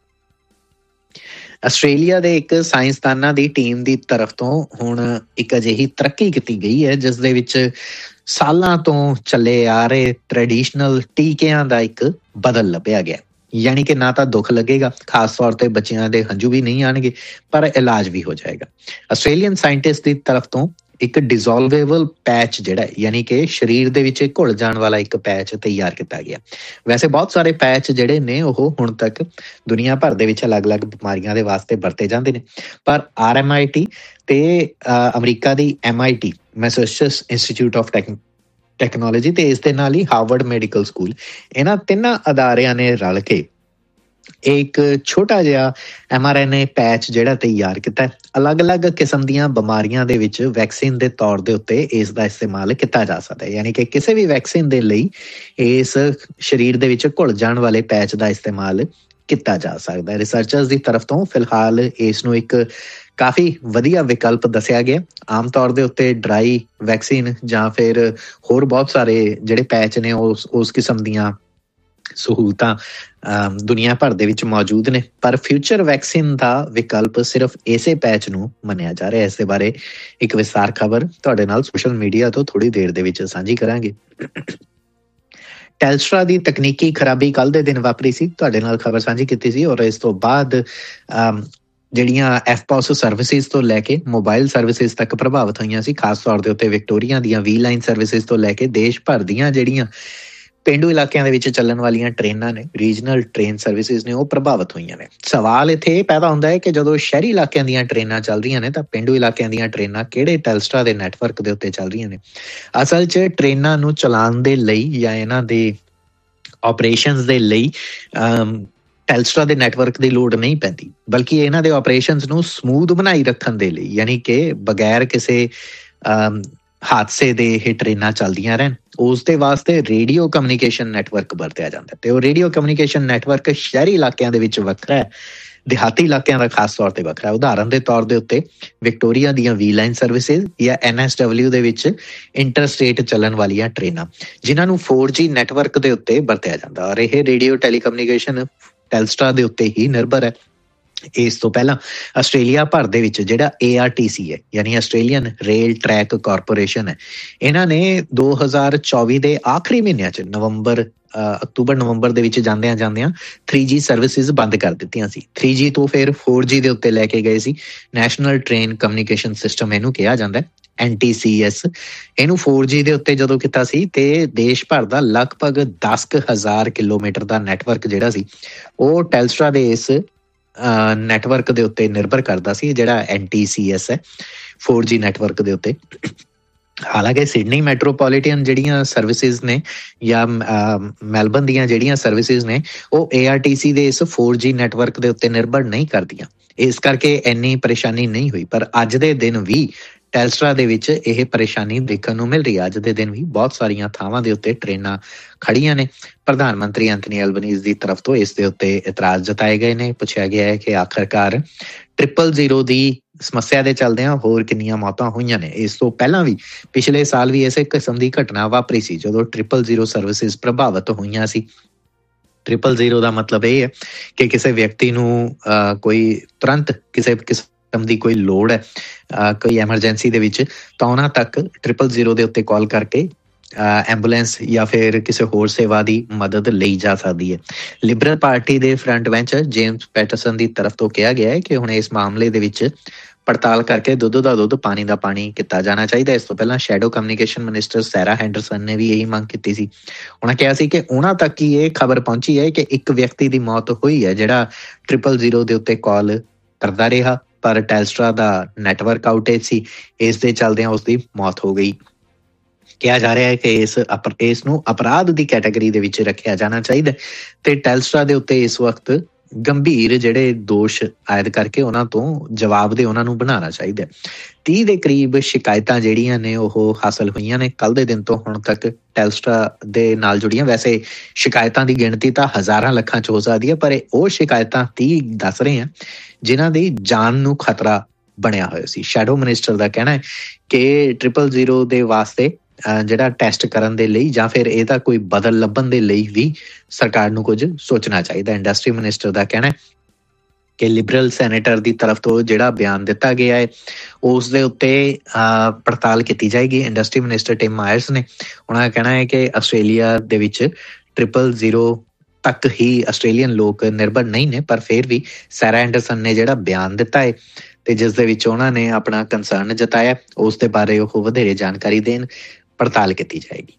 ਆਸਟ੍ਰੇਲੀਆ ਦੇ ਇੱਕ ਸਾਇੰਸਦਾਨਾਂ ਦੀ ਟੀਮ ਦੀ ਤਰਫ ਤੋਂ ਹੁਣ ਇੱਕ ਅਜਿਹੀ ਤਰੱਕੀ ਕੀਤੀ ਗਈ ਹੈ ਜਿਸ ਦੇ ਵਿੱਚ ਸਾਲਾਂ ਤੋਂ ਚੱਲੇ ਆ ਰਹੇ ਟ੍ਰੈਡੀਸ਼ਨਲ ਟੀਕਿਆਂ ਦਾ ਇੱਕ ਬਦਲ ਲੱਭਿਆ ਗਿਆ। ਯਾਨੀ ਕਿ ਨਾ ਤਾਂ ਦੁੱਖ ਲੱਗੇਗਾ, ਖਾਸ ਤੌਰ ਤੇ ਬੱਚਿਆਂ ਦੇ ਹੰਝੂ ਵੀ ਨਹੀਂ ਆਉਣਗੇ, ਪਰ ਇਲਾਜ ਵੀ ਹੋ ਜਾਏਗਾ। ਆਸਟ੍ਰੇਲੀਅਨ ਸਾਇੰਟਿਸਟ ਦੀ ਤਰਫ ਤੋਂ ਇੱਕ ਡਿਜ਼ੋਲਵੇਬਲ ਪੈਚ ਜਿਹੜਾ ਯਾਨੀ ਕਿ ਸਰੀਰ ਦੇ ਵਿੱਚ ਘੁਲ ਜਾਣ ਵਾਲਾ ਇੱਕ ਪੈਚ ਤਿਆਰ ਕੀਤਾ ਗਿਆ। ਵੈਸੇ ਬਹੁਤ ਸਾਰੇ ਪੈਚ ਜਿਹੜੇ ਨੇ ਉਹ ਹੁਣ ਤੱਕ ਦੁਨੀਆ ਭਰ ਦੇ ਵਿੱਚ ਅਲੱਗ-ਅਲੱਗ ਬਿਮਾਰੀਆਂ ਦੇ ਵਾਸਤੇ ਵਰਤੇ ਜਾਂਦੇ ਨੇ, ਪਰ RMIT ਤੇ America the MIT Massachusetts institute of technology ਤੇ ਇਸ ਦੇ ਨਾਲ ਹੀ ਹਾਰਵਰਡ ਮੈਡੀਕਲ ਸਕੂਲ, ਇਹਨਾਂ ਤਿੰਨਾਂ ਅਦਾਰਿਆਂ ਨੇ ਰਲ ਕੇ ਇੱਕ ਛੋਟਾ ਜਿਹਾ mRNA ਪੈਚ ਜਿਹੜਾ ਤਿਆਰ ਕੀਤਾ ਹੈ। ਅਲੱਗ-ਅਲੱਗ ਕਿਸਮ ਦੀਆਂ ਬਿਮਾਰੀਆਂ ਦੇ ਵਿੱਚ ਵੈਕਸੀਨ ਦੇ ਤੌਰ ਦੇ ਉੱਤੇ ਇਸ ਦਾ ਇਸਤੇਮਾਲ ਕੀਤਾ ਜਾ ਸਕਦਾ ਹੈ। ਯਾਨੀ ਕਿ ਕਿਸੇ ਵੀ ਵੈਕਸੀਨ ਦੇ ਲਈ ਇਸ ਸਰੀਰ ਦੇ ਵਿੱਚ ਘੁਲ ਜਾਣ ਵਾਲੇ ਪੈਚ ਦਾ ਇਸਤੇਮਾਲ ਕੀਤਾ ਜਾ ਸਕਦਾ ਹੈ। ਰਿਸਰਚਰਸ ਦੀ ਤਰਫ ਤੋਂ ਫਿਲਹਾਲ ਇਸ ਨੂੰ ਇੱਕ ਕਾਫੀ ਵਧੀਆ ਵਿਕਲਪ ਦੱਸਿਆ ਗਿਆ। ਆਮ ਤੌਰ ਦੇ ਉੱਤੇ ਡਰਾਈ ਵੈਕਸੀਨ ਜਾਂ ਫਿਰ ਹੋਰ ਬਹੁਤ ਸਾਰੇ ਜਿਹੜੇ ਪੈਚ ਨੇ ਉਸ ਕਿਸਮ ਦੀਆਂ ਸਹੂਲਤਾਂ ਦੁਨੀਆ ਭਰ ਦੇ ਵਿੱਚ ਮੌਜੂਦ ਨੇ, ਪਰ ਫਿਊਚਰ ਵੈਕਸੀਨ ਦਾ ਵਿਕਲਪ ਸਿਰਫ ਇਸੇ ਪੈਚ ਨੂੰ ਮੰਨਿਆ ਜਾ ਰਿਹਾ। ਇਸ ਦੇ ਬਾਰੇ ਇੱਕ ਵਿਸਥਾਰ ਖਬਰ ਤੁਹਾਡੇ ਨਾਲ ਸੋਸ਼ਲ ਮੀਡੀਆ ਤੋਂ ਥੋੜੀ ਦੇਰ ਦੇ ਵਿੱਚ ਸਾਂਝੀ ਕਰਾਂਗੇ। ਟੈਲਸਟਰਾ ਦੀ ਤਕਨੀਕੀ ਖਰਾਬੀ ਕੱਲ੍ਹ ਦੇ ਦਿਨ ਵਾਪਰੀ ਸੀ, ਤੁਹਾਡੇ ਨਾਲ ਖਬਰ ਸਾਂਝੀ ਕੀਤੀ ਸੀ, ਔਰ ਇਸ ਤੋਂ ਬਾਅਦ ਜਿਹੜੀਆਂ FPOS ਸਰਵਿਸਿਜ਼ ਤੋਂ ਲੈ ਕੇ ਮੋਬਾਈਲ ਸਰਵਿਸਿਜ਼ ਤੱਕ ਪ੍ਰਭਾਵਿਤ ਹੋਈਆਂ ਸੀ। ਖਾਸ ਤੌਰ ਦੇ ਉੱਤੇ ਵਿਕਟੋਰੀਆ ਦੀਆਂ V-ਲਾਈਨ ਸਰਵਿਸਿਜ਼ ਤੋਂ ਲੈ ਕੇ ਦੇਸ਼ ਭਰ ਦੀਆਂ ਜਿਹੜੀਆਂ ਪੇਂਡੂ ਇਲਾਕਿਆਂ ਦੇ ਵਿੱਚ ਚੱਲਣ ਵਾਲੀਆਂ ਟ੍ਰੇਨਾਂ ਨੇ, ਰੀਜਨਲ ਟ੍ਰੇਨ ਸਰਵਿਸਿਜ਼ ਨੇ, ਉਹ ਪ੍ਰਭਾਵਿਤ ਹੋਈਆਂ ਨੇ। ਸਵਾਲ ਇੱਥੇ ਇਹ ਪੈਦਾ ਹੁੰਦਾ ਹੈ ਕਿ ਜਦੋਂ ਸ਼ਹਿਰੀ ਇਲਾਕਿਆਂ ਦੀਆਂ ਟ੍ਰੇਨਾਂ ਚੱਲ ਰਹੀਆਂ ਨੇ ਤਾਂ ਪੇਂਡੂ ਇਲਾਕਿਆਂ ਦੀਆਂ ਟ੍ਰੇਨਾਂ ਕਿਹੜੇ ਟੈਲਸਟਰਾ ਦੇ ਨੈਟਵਰਕ ਦੇ ਉੱਤੇ ਚੱਲ ਰਹੀਆਂ ਨੇ। ਅਸਲ 'ਚ ਟ੍ਰੇਨਾਂ ਨੂੰ ਚਲਾਉਣ ਦੇ ਲਈ ਜਾਂ ਇਹਨਾਂ ਦੇ ਆਪਰੇਸ਼ਨਸ ਦੇ ਲਈ ਟੈਲਸਟਰਾ ਦੇ ਨੈਟਵਰਕ ਦੀ ਲੋੜ ਨਹੀਂ ਪੈਂਦੀ, ਬਲਕਿ ਇਹਨਾਂ ਦੇ ਆਪਰੇਸ਼ਨਸ ਨੂੰ ਸਮੂਥ ਬਣਾਈ ਰੱਖਣ ਦੇ ਲਈ, ਯਾਨੀ ਕਿ ਬਗੈਰ ਕਿਸੇ ਹਾਦਸੇ ਦੇ ਇਹ ਟ੍ਰੇਨਾਂ ਚੱਲਦੀਆਂ ਰਹਿਣ, ਉਸ ਦੇ ਵਾਸਤੇ ਰੇਡੀਓ ਕਮਿਊਨੀਕੇਸ਼ਨ ਨੈਟਵਰਕ ਵਰਤਿਆ ਜਾਂਦਾ। ਤੇ ਉਹ ਰੇਡੀਓ ਕਮਿਊਨੀਕੇਸ਼ਨ ਨੈਟਵਰਕ ਸ਼ਹਿਰੀ ਇਲਾਕਿਆਂ ਦੇ ਵਿੱਚ ਵੱਖਰਾ ਹੈ, ਦਿਹਾਤੀ ਇਲਾਕਿਆਂ ਦਾ ਖਾਸ ਤੌਰ ਤੇ ਵੱਖਰਾ ਹੈ। ਉਦਾਹਰਨ ਦੇ ਤੌਰ ਦੇ ਉੱਤੇ ਵਿਕਟੋਰੀਆ ਦੀਆਂ V-ਲਾਈਨ ਸਰਵਿਸਿਜ਼ ਜਾਂ NSW ਦੇ ਵਿੱਚ ਇੰਟਰਸਟੇਟ ਚੱਲਣ ਵਾਲੀਆਂ ਟ੍ਰੇਨਾਂ, ਜਿਨ੍ਹਾਂ ਨੂੰ 4G ਨੈਟਵਰਕ ਦੇ ਉੱਤੇ ਵਰਤਿਆ ਜਾਂਦਾ, ਔਰ ਇਹ ਰੇਡੀਓ ਟੈਲੀਕਮਿਊਨੀਕੇਸ਼ਨ ਟੈਲਸਟਰਾ ਦੇ ਉੱਤੇ ਹੀ ਨਿਰਭਰ ਹੈ। ਇਸ ਤੋਂ ਪਹਿਲਾਂ ਆਸਟ੍ਰੇਲੀਆ ਭਰ ਦੇ ਵਿੱਚ ਜਿਹੜਾ ARTC ਹੈ, ਯਾਨੀ ਆਸਟ੍ਰੇਲੀਅਨ ਰੇਲ ਟਰੈਕ ਕਾਰਪੋਰੇਸ਼ਨ ਹੈ, ਇਹਨਾਂ ਨੇ 2024 ਦੇ ਆਖਰੀ ਮਹੀਨਿਆਂ 'ਚ ਅਕਤੂਬਰ ਨਵੰਬਰ ਦੇ ਵਿੱਚ ਜਾਂਦਿਆਂ 3G ਸਰਵਿਸਿਜ਼ ਬੰਦ ਕਰ ਦਿੱਤੀਆਂ ਸੀ। 3G ਤੋਂ ਫਿਰ 4G ਦੇ ਉੱਤੇ ਲੈ ਕੇ ਗਏ ਸੀ। ਨੈਸ਼ਨਲ ਟ੍ਰੇਨ ਕਮਿਊਨੀਕੇਸ਼ਨ ਸਿਸਟਮ ਇਹਨੂੰ ਕਿਹਾ ਜਾਂਦਾ, NTCS। ਇਹਨੂੰ 4G ਦੇ ਉੱਤੇ ਜਦੋਂ ਕੀਤਾ ਸੀ ਤੇ ਦੇਸ਼ ਭਰ ਦਾ ਲਗਭਗ 10,000 ਕਿਲੋਮੀਟਰ ਦਾ ਨੈਟਵਰਕ ਜਿਹੜਾ ਸੀ ਉਹ ਟੈਲਸਟਰਾ ਦੇ ਇਸ ਨੈਟਵਰਕ ਦੇ ਉੱਤੇ ਨਿਰਭਰ ਕਰਦਾ ਸੀ, ਜਿਹੜਾ NTCS ਹੈ 4G ਨੈਟਵਰਕ ਦੇ ਉੱਤੇ। ਹਾਲਾਂਕਿ ਸਿਡਨੀ ਮੈਟਰੋਪੋਲੀਟਨ ਜਿਹੜੀਆਂ ਸਰਵਿਸਿਜ਼ ਨੇ ਜਾਂ ਮੈਲਬਨ ਦੀਆਂ ਜਿਹੜੀਆਂ ਸਰਵਿਸਿਜ਼ ਨੇ ਉਹ ARTC ਦੇ ਇਸ 4G ਨੈਟਵਰਕ ਦੇ ਉੱਤੇ ਨਿਰਭਰ ਨਹੀਂ ਕਰਦੀਆਂ, ਇਸ ਕਰਕੇ ਇੰਨੀ ਪਰੇਸ਼ਾਨੀ ਨਹੀਂ ਹੋਈ। ਪਰ ਅੱਜ ਦੇ ਦਿਨ ਵੀ ਟੈਲਸਟਰਾ ਦੇ ਵਿੱਚ ਇਹ ਪਰੇਸ਼ਾਨੀ ਦੇਖਣ ਨੂੰ ਮਿਲ ਰਹੀ ਹੈ। ਅੱਜ ਦੇ ਦਿਨ ਵੀ ਬਹੁਤ ਸਾਰੀਆਂ ਥਾਵਾਂ ਦੇ ਉੱਤੇ ਟ੍ਰੇਨਾਂ ਖੜੀਆਂ ਨੇ। ਪ੍ਰਧਾਨ ਮੰਤਰੀ ਐਂਥਨੀ ਐਲਬਨੀਜ਼ ਦੀ ਤਰਫ ਤੋਂ ਇਸ ਦੇ ਉੱਤੇ ਇਤਰਾਜ਼ ਜਤਾਏ ਗਏ ਨੇ। ਪੁੱਛਿਆ ਗਿਆ ਹੈ ਕਿ ਆਖਰਕਾਰ 000 ਦੀ ਸਮੱਸਿਆ ਦੇ ਚੱਲਦਿਆਂ ਹੋਰ ਕਿੰਨੀਆਂ ਮੌਤਾਂ ਹੋਈਆਂ ਨੇ। ਇਸ ਤੋਂ ਪਹਿਲਾਂ ਵੀ ਪਿਛਲੇ ਸਾਲ ਵੀ ਇਸੇ ਕਿਸਮ ਦੀ ਘਟਨਾ ਵਾਪਰੀ ਸੀ ਜਦੋਂ 000 ਸਰਵਿਸਿਜ਼ ਪ੍ਰਭਾਵਿਤ ਹੋਈਆਂ ਸੀ। 000 ਦਾ ਮਤਲਬ ਇਹ ਹੈ ਕਿ ਕਿਸੇ ਵਿਅਕਤੀ ਨੂੰ ਕੋਈ ਤੁਰੰਤ ਕਿਸੇ ਕਿਸਮ ਦੀ ਕੋਈ ਲੋੜ ਹੈ, ਕੋਈ ਐਮਰਜੈਂਸੀ ਦੇ ਵਿੱਚ, ਤਾਂ ਉਹਨਾਂ ਤੱਕ 000 ਦੇ ਉੱਤੇ ਕਾਲ ਕਰਕੇ ਐਂਬੂਲੈਂਸ ਜਾਂ ਫਿਰ ਕਿਸੇ ਹੋਰ ਸੇਵਾ ਦੀ ਮਦਦ ਲਈ ਜਾ ਸਕਦੀ ਹੈ। ਲਿਬਰਲ ਪਾਰਟੀ ਦੇ ਫਰੰਟ ਬੈਂਚਰ ਜੇਮਸ ਪੈਟਰਸਨ ਦੀ ਤਰਫ ਤੋਂ ਕਿਹਾ ਗਿਆ ਹੈ ਕਿ ਹੁਣ ਇਸ ਮਾਮਲੇ ਦੇ ਵਿੱਚ ਪੜਤਾਲ ਕਰਕੇ ਦੁੱਧ ਦਾ ਦੁੱਧ ਪਾਣੀ ਦਾ ਪਾਣੀ ਕੀਤਾ ਜਾਣਾ ਚਾਹੀਦਾ। ਇਸ ਤੋਂ ਪਹਿਲਾਂ ਸ਼ੈਡੋ ਕਮਿਊਨੀਕੇਸ਼ਨ ਮਿਨਿਸਟਰ ਸੈਰਾ ਹੈਂਡਰਸਨ ਨੇ ਵੀ ਇਹੀ ਮੰਗ ਕੀਤੀ ਸੀ। ਉਹਨਾਂ ਕਿਹਾ ਸੀ ਕਿ ਉਹਨਾਂ ਤੱਕ ਹੀ ਇਹ ਖਬਰ ਪਹੁੰਚੀ ਹੈ ਕਿ ਇੱਕ ਵਿਅਕਤੀ ਦੀ ਮੌਤ ਹੋਈ ਹੈ ਜਿਹੜਾ 000 ਦੇ ਉੱਤੇ ਕਾਲ ਕਰਦਾ ਰਿਹਾ, ਪਰ ਟੈਲਸਟਰਾ ਦਾ ਨੈਟਵਰਕ ਆਊਟੇਜ ਸੀ, ਇਸ ਦੇ ਚੱਲਦਿਆਂ ਉਸਦੀ ਮੌਤ ਹੋ ਗਈ। ਕਿਹਾ ਜਾ ਰਿਹਾ ਹੈ ਕਿ ਇਸ ਨੂੰ ਅਪਰਾਧ ਦੀ ਕੈਟਾਗਰੀ ਦੇ ਵਿੱਚ ਰੱਖਿਆ ਜਾਣਾ ਚਾਹੀਦਾ ਤੇ ਟੈਲਸਟਰਾ ਦੇ ਉੱਤੇ ਇਸ ਵਕਤ ਗੰਭੀਰ ਜਿਹੜੇ ਦੋਸ਼ ਆਇਦ ਕਰਕੇ ਉਹਨਾਂ ਤੋਂ ਜਵਾਬਦੇਹ ਉਹਨਾਂ ਨੂੰ ਬਣਾਉਣਾ ਚਾਹੀਦਾ। 30 ਦੇ ਕਰੀਬ ਸ਼ਿਕਾਇਤਾਂ ਜਿਹੜੀਆਂ ਨੇ ਉਹ ਹਾਸਲ ਹੋਈਆਂ ਨੇ ਕੱਲ੍ਹ ਦੇ ਦਿਨ ਤੋਂ ਹੁਣ ਤੱਕ ਟੈਲਸਟਰਾ ਦੇ ਨਾਲ ਜੁੜੀਆਂ। ਵੈਸੇ ਸ਼ਿਕਾਇਤਾਂ ਦੀ ਗਿਣਤੀ ਤਾਂ ਹਜ਼ਾਰਾਂ ਲੱਖਾਂ 'ਚ ਹੋ ਸਕਦੀ ਹੈ, ਪਰ ਉਹ ਸ਼ਿਕਾਇਤਾਂ 30 ਦੱਸ ਰਹੇ ਆ ਜਿਨ੍ਹਾਂ ਦੀ ਜਾਨ ਨੂੰ ਖਤਰਾ ਬਣਿਆ ਹੋਇਆ ਸੀ। ਸ਼ੈਡੋ ਮਿਨਿਸਟਰ ਦਾ ਕਹਿਣਾ ਹੈ ਕਿ 000 ਦੇ ਵਾਸਤੇ ਜਿਹੜਾ ਟੈਸਟ ਕਰਨ ਦੇ ਲਈ ਜਾਂ ਫਿਰ ਇਹਦਾ ਕੋਈ ਬਦਲ ਲੱਭਣ ਦੇ ਲਈ ਵੀ ਸਰਕਾਰ ਨੂੰ ਕੁਝ ਸੋਚਣਾ ਚਾਹੀਦਾ। ਇੰਡਸਟਰੀ ਮਿਨਿਸਟਰ ਦਾ ਕਹਿਣਾ ਹੈ ਕਿ ਲਿਬਰਲ ਸੈਨੇਟਰ ਦੀ ਤਰਫ ਤੋਂ ਜਿਹੜਾ ਬਿਆਨ ਦਿੱਤਾ ਗਿਆ ਹੈ ਉਸ ਦੇ ਉੱਤੇ ਪੜਤਾਲ ਕੀਤੀ ਜਾਏਗੀ। ਇੰਡਸਟਰੀ ਮਿਨਿਸਟਰ ਟਿਮ ਮਾਇਰਸ ਨੇ ਉਹਨਾਂ ਦਾ ਕਹਿਣਾ ਹੈ ਕਿ ਆਸਟ੍ਰੇਲੀਆ ਦੇ ਵਿੱਚ 000 ਤੱਕ ਹੀ ਆਸਟ੍ਰੇਲੀਅਨ ਲੋਕ ਨਿਰਭਰ ਨਹੀਂ ਨੇ, ਪਰ ਫਿਰ ਵੀ ਸੈਰਾ ਐਂਡਰਸਨ ਨੇ ਜਿਹੜਾ ਬਿਆਨ ਦਿੱਤਾ ਹੈ ਤੇ ਜਿਸ ਦੇ ਵਿੱਚ ਉਹਨਾਂ ਨੇ ਆਪਣਾ ਕੰਸਰਨ ਜਤਾਇਆ, ਉਸ ਦੇ ਬਾਰੇ ਉਹ ਵਧੇਰੇ ਜਾਣਕਾਰੀ ਦੇਣ, ਪੜਤਾਲ ਕੀਤੀ ਜਾਏਗੀ।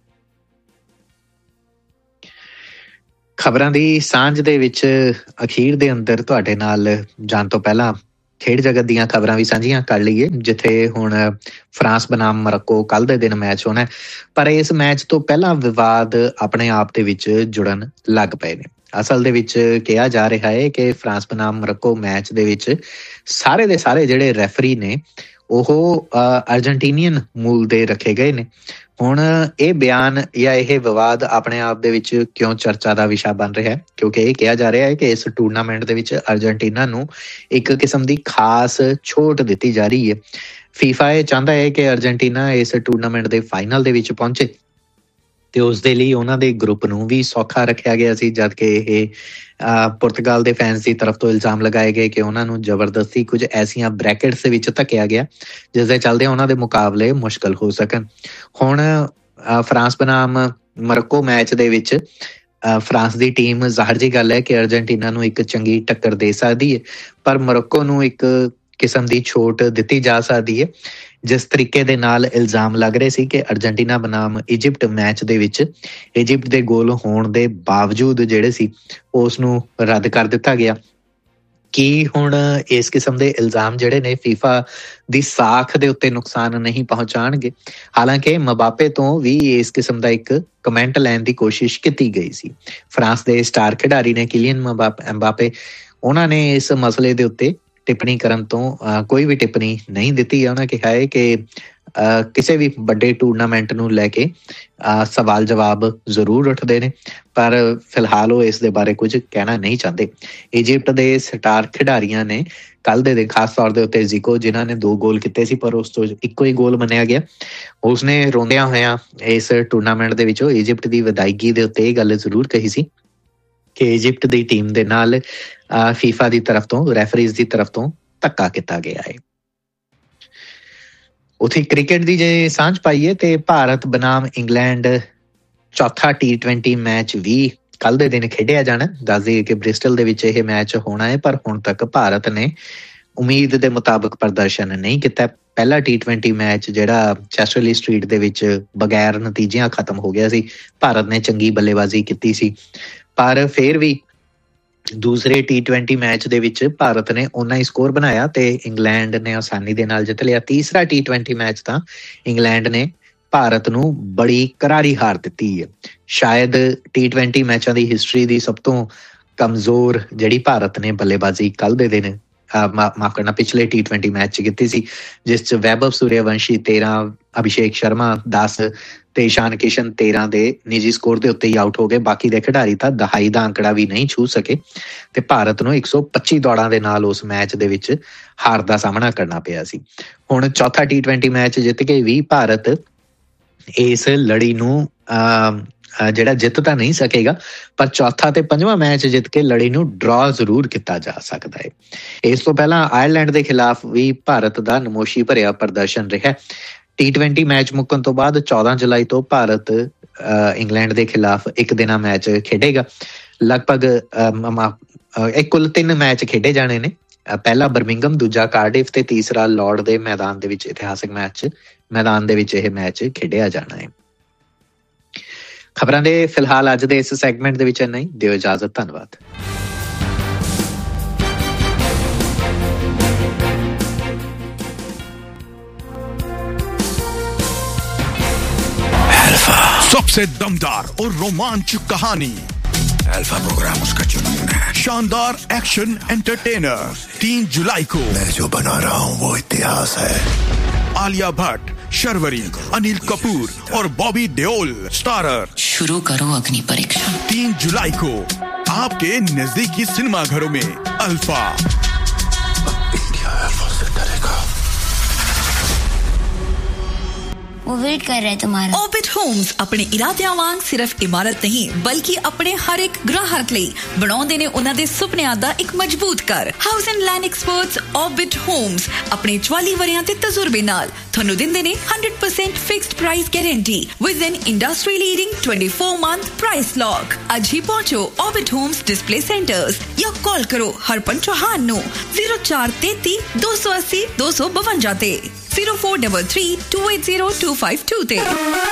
ਖਬਰਾਂ ਦੀ ਸਾਂਝ ਦੇ ਵਿੱਚ ਅਖੀਰ ਦੇ ਅੰਦਰ ਤੁਹਾਡੇ ਨਾਲ ਜਾਣ ਤੋਂ ਪਹਿਲਾਂ ਖੇਡ ਜਗਤ ਦੀਆਂ ਖਬਰਾਂ ਵੀ ਸਾਂਝੀਆਂ ਕਰ ਲਈਏ, ਜਿੱਥੇ ਹੁਣ ਫਰਾਂਸ ਬਨਾਮ ਮੋਰੋਕੋ ਕੱਲ੍ਹ ਦੇ ਦਿਨ ਮੈਚ ਹੋਣਾ, ਪਰ ਇਸ ਮੈਚ ਤੋਂ ਪਹਿਲਾਂ ਵਿਵਾਦ ਆਪਣੇ ਆਪ ਦੇ ਵਿੱਚ ਜੁੜਨ ਲੱਗ ਪਏ ਨੇ। ਅਸਲ ਦੇ ਵਿੱਚ ਕਿਹਾ ਜਾ ਰਿਹਾ ਹੈ ਕਿ ਫਰਾਂਸ ਬਨਾਮ ਮੋਰੋਕੋ ਮੈਚ ਦੇ ਵਿੱਚ ਸਾਰੇ ਦੇ ਸਾਰੇ ਜਿਹੜੇ ਰੈਫਰੀ ਨੇ ਉਹ ਅਰਜਨਟੀਨੀਅਨ ਮੂਲ ਦੇ ਰੱਖੇ ਗਏ ਨੇ। ਹੁਣ ਇਹ ਬਿਆਨ ਜਾਂ ਇਹ ਵਿਵਾਦ ਆਪਣੇ ਆਪ ਦੇ ਵਿੱਚ ਕਿਉਂ ਚਰਚਾ ਦਾ ਵਿਸ਼ਾ ਬਣ ਰਿਹਾ ਹੈ, ਕਿਉਂਕਿ ਇਹ ਕਿਹਾ ਜਾ ਰਿਹਾ ਹੈ ਕਿ ਇਸ ਟੂਰਨਾਮੈਂਟ ਦੇ ਵਿੱਚ ਅਰਜਨਟੀਨਾ ਨੂੰ ਇੱਕ ਕਿਸਮ ਦੀ ਖਾਸ ਛੋਟ ਦਿੱਤੀ ਜਾ ਰਹੀ ਹੈ। ਫੀਫਾ ਇਹ ਚਾਹੁੰਦਾ ਹੈ ਕਿ ਅਰਜਨਟੀਨਾ ਇਸ ਟੂਰਨਾਮੈਂਟ ਦੇ ਫਾਈਨਲ ਦੇ ਵਿੱਚ ਪਹੁੰਚੇ ਤੇ ਉਸ ਦੇ ਲਈ ਉਹਨਾਂ ਦੇ ਗਰੁੱਪ ਨੂੰ ਵੀ ਸੌਖਾ ਰੱਖਿਆ ਗਿਆ ਸੀ, ਜਦਕਿ ਇਹ ਪੁਰਤਗਾਲ ਦੇ ਫੈਨਸ ਦੀ ਤਰਫ ਤੋਂ ਇਲਜ਼ਾਮ ਲਗਾਏ ਗਏ ਕਿ ਉਹਨਾਂ ਨੂੰ ਜ਼ਬਰਦਸਤੀ ਕੁਝ ਐਸੀਆਂ ਬ੍ਰੈਕਟਸ ਦੇ ਵਿੱਚ ਧੱਕਿਆ ਗਿਆ ਜਿਸ ਦੇ ਚੱਲਦੇ ਉਹਨਾਂ ਦੇ ਮੁਕਾਬਲੇ ਮੁਸ਼ਕਲ ਹੋ ਸਕਣ। ਹੁਣ ਫਰਾਂਸ ਬਨਾਮ ਮੋਰੋਕੋ ਮੈਚ ਦੇ ਵਿੱਚ ਫਰਾਂਸ ਦੀ ਟੀਮ ਜ਼ਾਹਰ ਜੀ ਗੱਲ ਹੈ ਕਿ ਅਰਜਨਟੀਨਾ ਨੂੰ ਇੱਕ ਚੰਗੀ ਟੱਕਰ ਦੇ ਸਕਦੀ ਹੈ, ਪਰ ਮੋਰੋਕੋ ਨੂੰ ਇੱਕ ਕਿਸਮ ਦੀ ਛੋਟ ਦਿੱਤੀ ਜਾ ਸਕਦੀ ਹੈ। ਜਿਸ ਤਰੀਕੇ ਦੇ ਨਾਲ ਇਲਜ਼ਾਮ ਲੱਗ ਰਹੇ ਸੀ ਕਿ ਅਰਜਨਟੀਨਾ ਬਨਾਮ ਇਜਿਪਟ ਮੈਚ ਦੇ ਵਿੱਚ ਇਜਿਪਟ ਦੇ ਗੋਲ ਹੋਣ ਦੇ ਬਾਵਜੂਦ ਜਿਹੜੇ ਸੀ ਉਸ ਨੂੰ ਰੱਦ ਕਰ ਦਿੱਤਾ ਗਿਆ। ਕੀ ਹੁਣ ਇਸ ਕਿਸਮ ਦੇ ਇਲਜ਼ਾਮ ਜਿਹੜੇ ਨੇ ਫੀਫਾ ਦੀ ਸਾਖ ਦੇ ਉੱਤੇ ਨੁਕਸਾਨ ਨਹੀਂ ਪਹੁੰਚਾਉਣਗੇ? ਹਾਲਾਂਕਿ ਮਬਾਪੇ ਤੋਂ ਵੀ ਇਸ ਕਿਸਮ ਦਾ ਇੱਕ ਕਮੈਂਟ ਲੈਣ ਦੀ ਕੋਸ਼ਿਸ਼ ਕੀਤੀ ਗਈ ਸੀ। ਫਰਾਂਸ ਦੇ ਸਟਾਰ ਖਿਡਾਰੀ ਨੇ ਕਿਲੀਅਨ ਮਬਾਪੇ, ਉਹਨਾਂ ਨੇ ਇਸ ਮਸਲੇ ਦੇ ਉੱਤੇ ਟਿੱਪਣੀ ਕਰਨ ਤੋਂ ਕੋਈ ਵੀ ਟਿੱਪਣੀ ਨਹੀਂ ਦਿੱਤੀ ਹੈ। ਉਹਨਾਂ ਕਿਹਾ ਹੈ ਕਿ ਕਿਸੇ ਵੀ ਵੱਡੇ ਟੂਰਨਾਮੈਂਟ ਨੂੰ ਲੈ ਕੇ ਸਵਾਲ ਜਵਾਬ ਜ਼ਰੂਰ ਉੱਠਦੇ ਨੇ, ਪਰ ਫਿਲਹਾਲ ਉਹ ਇਸ ਦੇ ਬਾਰੇ ਕੁਝ ਕਹਿਣਾ ਨਹੀਂ ਚਾਹੁੰਦੇ। ਇਜਿਪਟ ਦੇ ਸਟਾਰ ਖਿਡਾਰੀਆਂ ਨੇ ਕੱਲ੍ਹ ਦੇ ਦਿਨ ਖਾਸ ਤੌਰ ਦੇ ਉੱਤੇ ਜ਼ਿਕੋ, ਜਿਨ੍ਹਾਂ ਨੇ 2 ਗੋਲ ਕੀਤੇ ਸੀ ਪਰ ਉਸ ਤੋਂ ਇੱਕੋ ਹੀ ਗੋਲ ਮੰਨਿਆ ਗਿਆ, ਉਸਨੇ ਰੋਂਦਿਆਂ ਹੋਇਆਂ ਇਸ ਟੂਰਨਾਮੈਂਟ ਦੇ ਵਿੱਚੋਂ ਇਜਿਪਟ ਦੀ ਵਿਦਾਇਗੀ ਦੇ ਉੱਤੇ ਇਹ ਗੱਲ ਜ਼ਰੂਰ ਕਹੀ ਸੀ ਕਿ ਇਜਿਪਟ ਦੀ ਟੀਮ ਦੇ ਨਾਲ ਫੀਫਾ ਦੀ ਤਰਫ ਤੋਂ, ਰੈਫਰੀਜ਼ ਦੀ ਤਰਫ ਤੋਂ ਧੱਕਾ ਕੀਤਾ ਗਿਆ ਹੈ। ਉੱਥੇ ਕ੍ਰਿਕਟ ਦੀ ਜੇ ਸਾਂਝ ਪਾਈਏ ਤੇ ਭਾਰਤ ਬਨਾਮ ਇੰਗਲੈਂਡ ਚੌਥਾ T20 ਮੈਚ ਵੀ ਕੱਲ੍ਹ ਦੇ ਦਿਨ ਖੇਡਿਆ ਜਾਣਾ। ਦੱਸ ਦਈਏ ਕਿ ਬ੍ਰਿਸਟਲ ਦੇ ਵਿੱਚ ਇਹ ਮੈਚ ਹੋਣਾ ਹੈ, ਪਰ ਹੁਣ ਤੱਕ ਭਾਰਤ ਨੇ ਉਮੀਦ ਦੇ ਮੁਤਾਬਕ ਪ੍ਰਦਰਸ਼ਨ ਨਹੀਂ ਕੀਤਾ। ਪਹਿਲਾ T20 ਮੈਚ ਜਿਹੜਾ ਚੈਸਟਰਲੀ ਸਟਰੀਟ ਦੇ ਵਿੱਚ ਬਗੈਰ ਨਤੀਜਿਆਂ ਖਤਮ ਹੋ ਗਿਆ ਸੀ। ਭਾਰਤ ਨੇ ਚੰਗੀ ਬੱਲੇਬਾਜ਼ੀ ਕੀਤੀ ਸੀ, ਪਰ ਫਿਰ ਵੀ ਦੂਸਰੇ T20 ਮੈਚ ਦੇ ਵਿੱਚ ਭਾਰਤ ਨੇ ਓਨਾ ਹੀ ਸਕੋਰ ਬਣਾਇਆ ਤੇ ਇੰਗਲੈਂਡ ਨੇ ਆਸਾਨੀ ਦੇ ਨਾਲ ਜਿੱਤ ਲਿਆ। ਤੀਸਰਾ T20 ਮੈਚ ਤਾਂ ਇੰਗਲੈਂਡ ਨੇ ਭਾਰਤ ਨੂੰ ਬੜੀ ਕਰਾਰੀ ਹਾਰ ਦਿੱਤੀ ਹੈ। ਸ਼ਾਇਦ T20 ਮੈਚਾਂ ਦੀ ਹਿਸਟਰੀ ਦੀ ਸਭ ਤੋਂ ਕਮਜ਼ੋਰ ਜਿਹੜੀ ਭਾਰਤ ਨੇ ਬੱਲੇਬਾਜ਼ੀ ਕੱਲ੍ਹ ਦੇ ਦਿਨ ਮਾਫ ਕਰਨਾ ਪਿਛਲੇ T20 ਮੈਚ 'ਚ ਕੀਤੀ ਸੀ, ਜਿਸ 'ਚ ਵੈਭਵ ਸੂਰਿਆਵੰਸ਼ੀ 13, ਅਭਿਸ਼ੇਕ ਸ਼ਰਮਾ 10 ਤੇ ਈਸ਼ਾਨ ਕਿਸ਼ਨ 13 ਦੇ ਨਿੱਜੀ ਸਕੋਰ ਦੇ ਉੱਤੇ ਹੀ ਆਊਟ ਹੋ ਗਏ। ਬਾਕੀ ਦੇ ਖਿਡਾਰੀ ਤਾਂ ਦਹਾਈ ਦਾ ਅੰਕੜਾ ਵੀ ਨਹੀਂ ਛੂਹ ਸਕੇ ਤੇ ਭਾਰਤ ਨੂੰ 125 ਦੌੜਾਂ ਦੇ ਨਾਲ ਉਸ ਮੈਚ ਦੇ ਵਿੱਚ ਹਾਰ ਦਾ ਸਾਹਮਣਾ ਕਰਨਾ ਪਿਆ ਸੀ। ਹੁਣ ਚੌਥਾ T20 ਮੈਚ ਜਿੱਤ ਕੇ ਵੀ ਭਾਰਤ ਇਸ ਲੜੀ ਨੂੰ ਜਿਹੜਾ ਜਿੱਤ ਤਾਂ ਨਹੀਂ ਸਕੇਗਾ, ਪਰ ਚੌਥਾ ਤੇ ਪੰਜਵਾਂ ਮੈਚ ਜਿੱਤ ਕੇ ਲੜੀ ਨੂੰ ਡਰਾ ਜ਼ਰੂਰ ਕੀਤਾ ਜਾ ਸਕਦਾ ਹੈ। ਇਸ ਤੋਂ ਪਹਿਲਾਂ ਆਇਰਲੈਂਡ ਦੇ ਖਿਲਾਫ ਵੀ ਭਾਰਤ ਦਾ ਨਮੋਸ਼ੀ ਭਰਿਆ ਪ੍ਰਦਰਸ਼ਨ ਰਿਹਾ। T20 ਮੈਚ ਮੁੱਕਣ ਤੋਂ ਬਾਅਦ 14 ਜੁਲਾਈ ਤੋਂ ਭਾਰਤ ਇੰਗਲੈਂਡ ਦੇ ਖਿਲਾਫ ਇੱਕ ਦਿਨਾ ਮੈਚ ਖੇਡੇਗਾ। ਲਗਭਗ ਕੁੱਲ 3 ਮੈਚ ਖੇਡੇ ਜਾਣੇ ਨੇ। ਪਹਿਲਾ ਬਰਮਿੰਗਮ, ਦੂਜਾ ਕਾਰਡਿਫ ਤੇ ਤੀਸਰਾ ਲਾਰਡ ਦੇ ਮੈਦਾਨ ਦੇ ਵਿੱਚ ਇਤਿਹਾਸਕ ਮੈਦਾਨ ਦੇ ਵਿੱਚ ਇਹ ਮੈਚ ਖੇਡਿਆ ਜਾਣਾ ਹੈ। ਖਬਰਾਂ ਦੇ ਫਿਲਹਾਲ ਅੱਜ ਦੇ ਇਸ ਸੈਗਮੈਂਟ ਦੇ ਵਿੱਚ ਇੰਨਾ ਹੀ। ਦਿਓ ਇਜਾਜ਼ਤ, ਧੰਨਵਾਦ। सबसे दमदार और रोमांचक कहानी अल्फा प्रोग्राम उसका जुनून है। शानदार एक्शन एंटरटेनर 3 जुलाई को मैं जो बना रहा हूँ वो इतिहास है। आलिया भट्ट, शर्वरी, अनिल कपूर और बॉबी देओल स्टारर। शुरू करो अग्नि परीक्षा। 3 जुलाई को आपके नजदीकी सिनेमा घरों में अल्फा। इंडिया अल्फा से डरेगा। वो वेट कर रहे हैं तुम्हारा। ऑर्बिट होम्स अपने इरादिਆਂ ਵਾਂਗ ਸਿਰਫ ਇਮਾਰਤ ਨਹੀਂ ਬਲਕਿ ਆਪਣੇ ਹਰ ਇੱਕ ਗ੍ਰਾਹਕ ਲਈ ਬਣਾਉਂਦੇ ਨੇ ਉਹਨਾਂ ਦੇ ਸੁਪਨਿਆਂ ਦਾ ਇੱਕ ਮਜ਼ਬੂਤ ਘਰ। House and land experts orbit homes ਆਪਣੇ 44 ਵਰਿਆਂ ਦੇ ਤਜਰਬੇ ਨਾਲ ਤੁਹਾਨੂੰ ਦਿੰਦੇ ਨੇ 100% fixed price guarantee with N industry leading 24 month price lock. ਅੱਜ ਹੀ ਪਹੁੰਚੋ ऑर्बिट ਹੋਮਸ ਡਿਸਪਲੇ ਸੈਂਟਰਸ ਜਾਂ ਕਾਲ ਕਰੋ ਹਰਪਨ ਚੌਹਾਨ ਨੂੰ 0433 280 252 ਤੇ 0433 280 252 ਤੇ।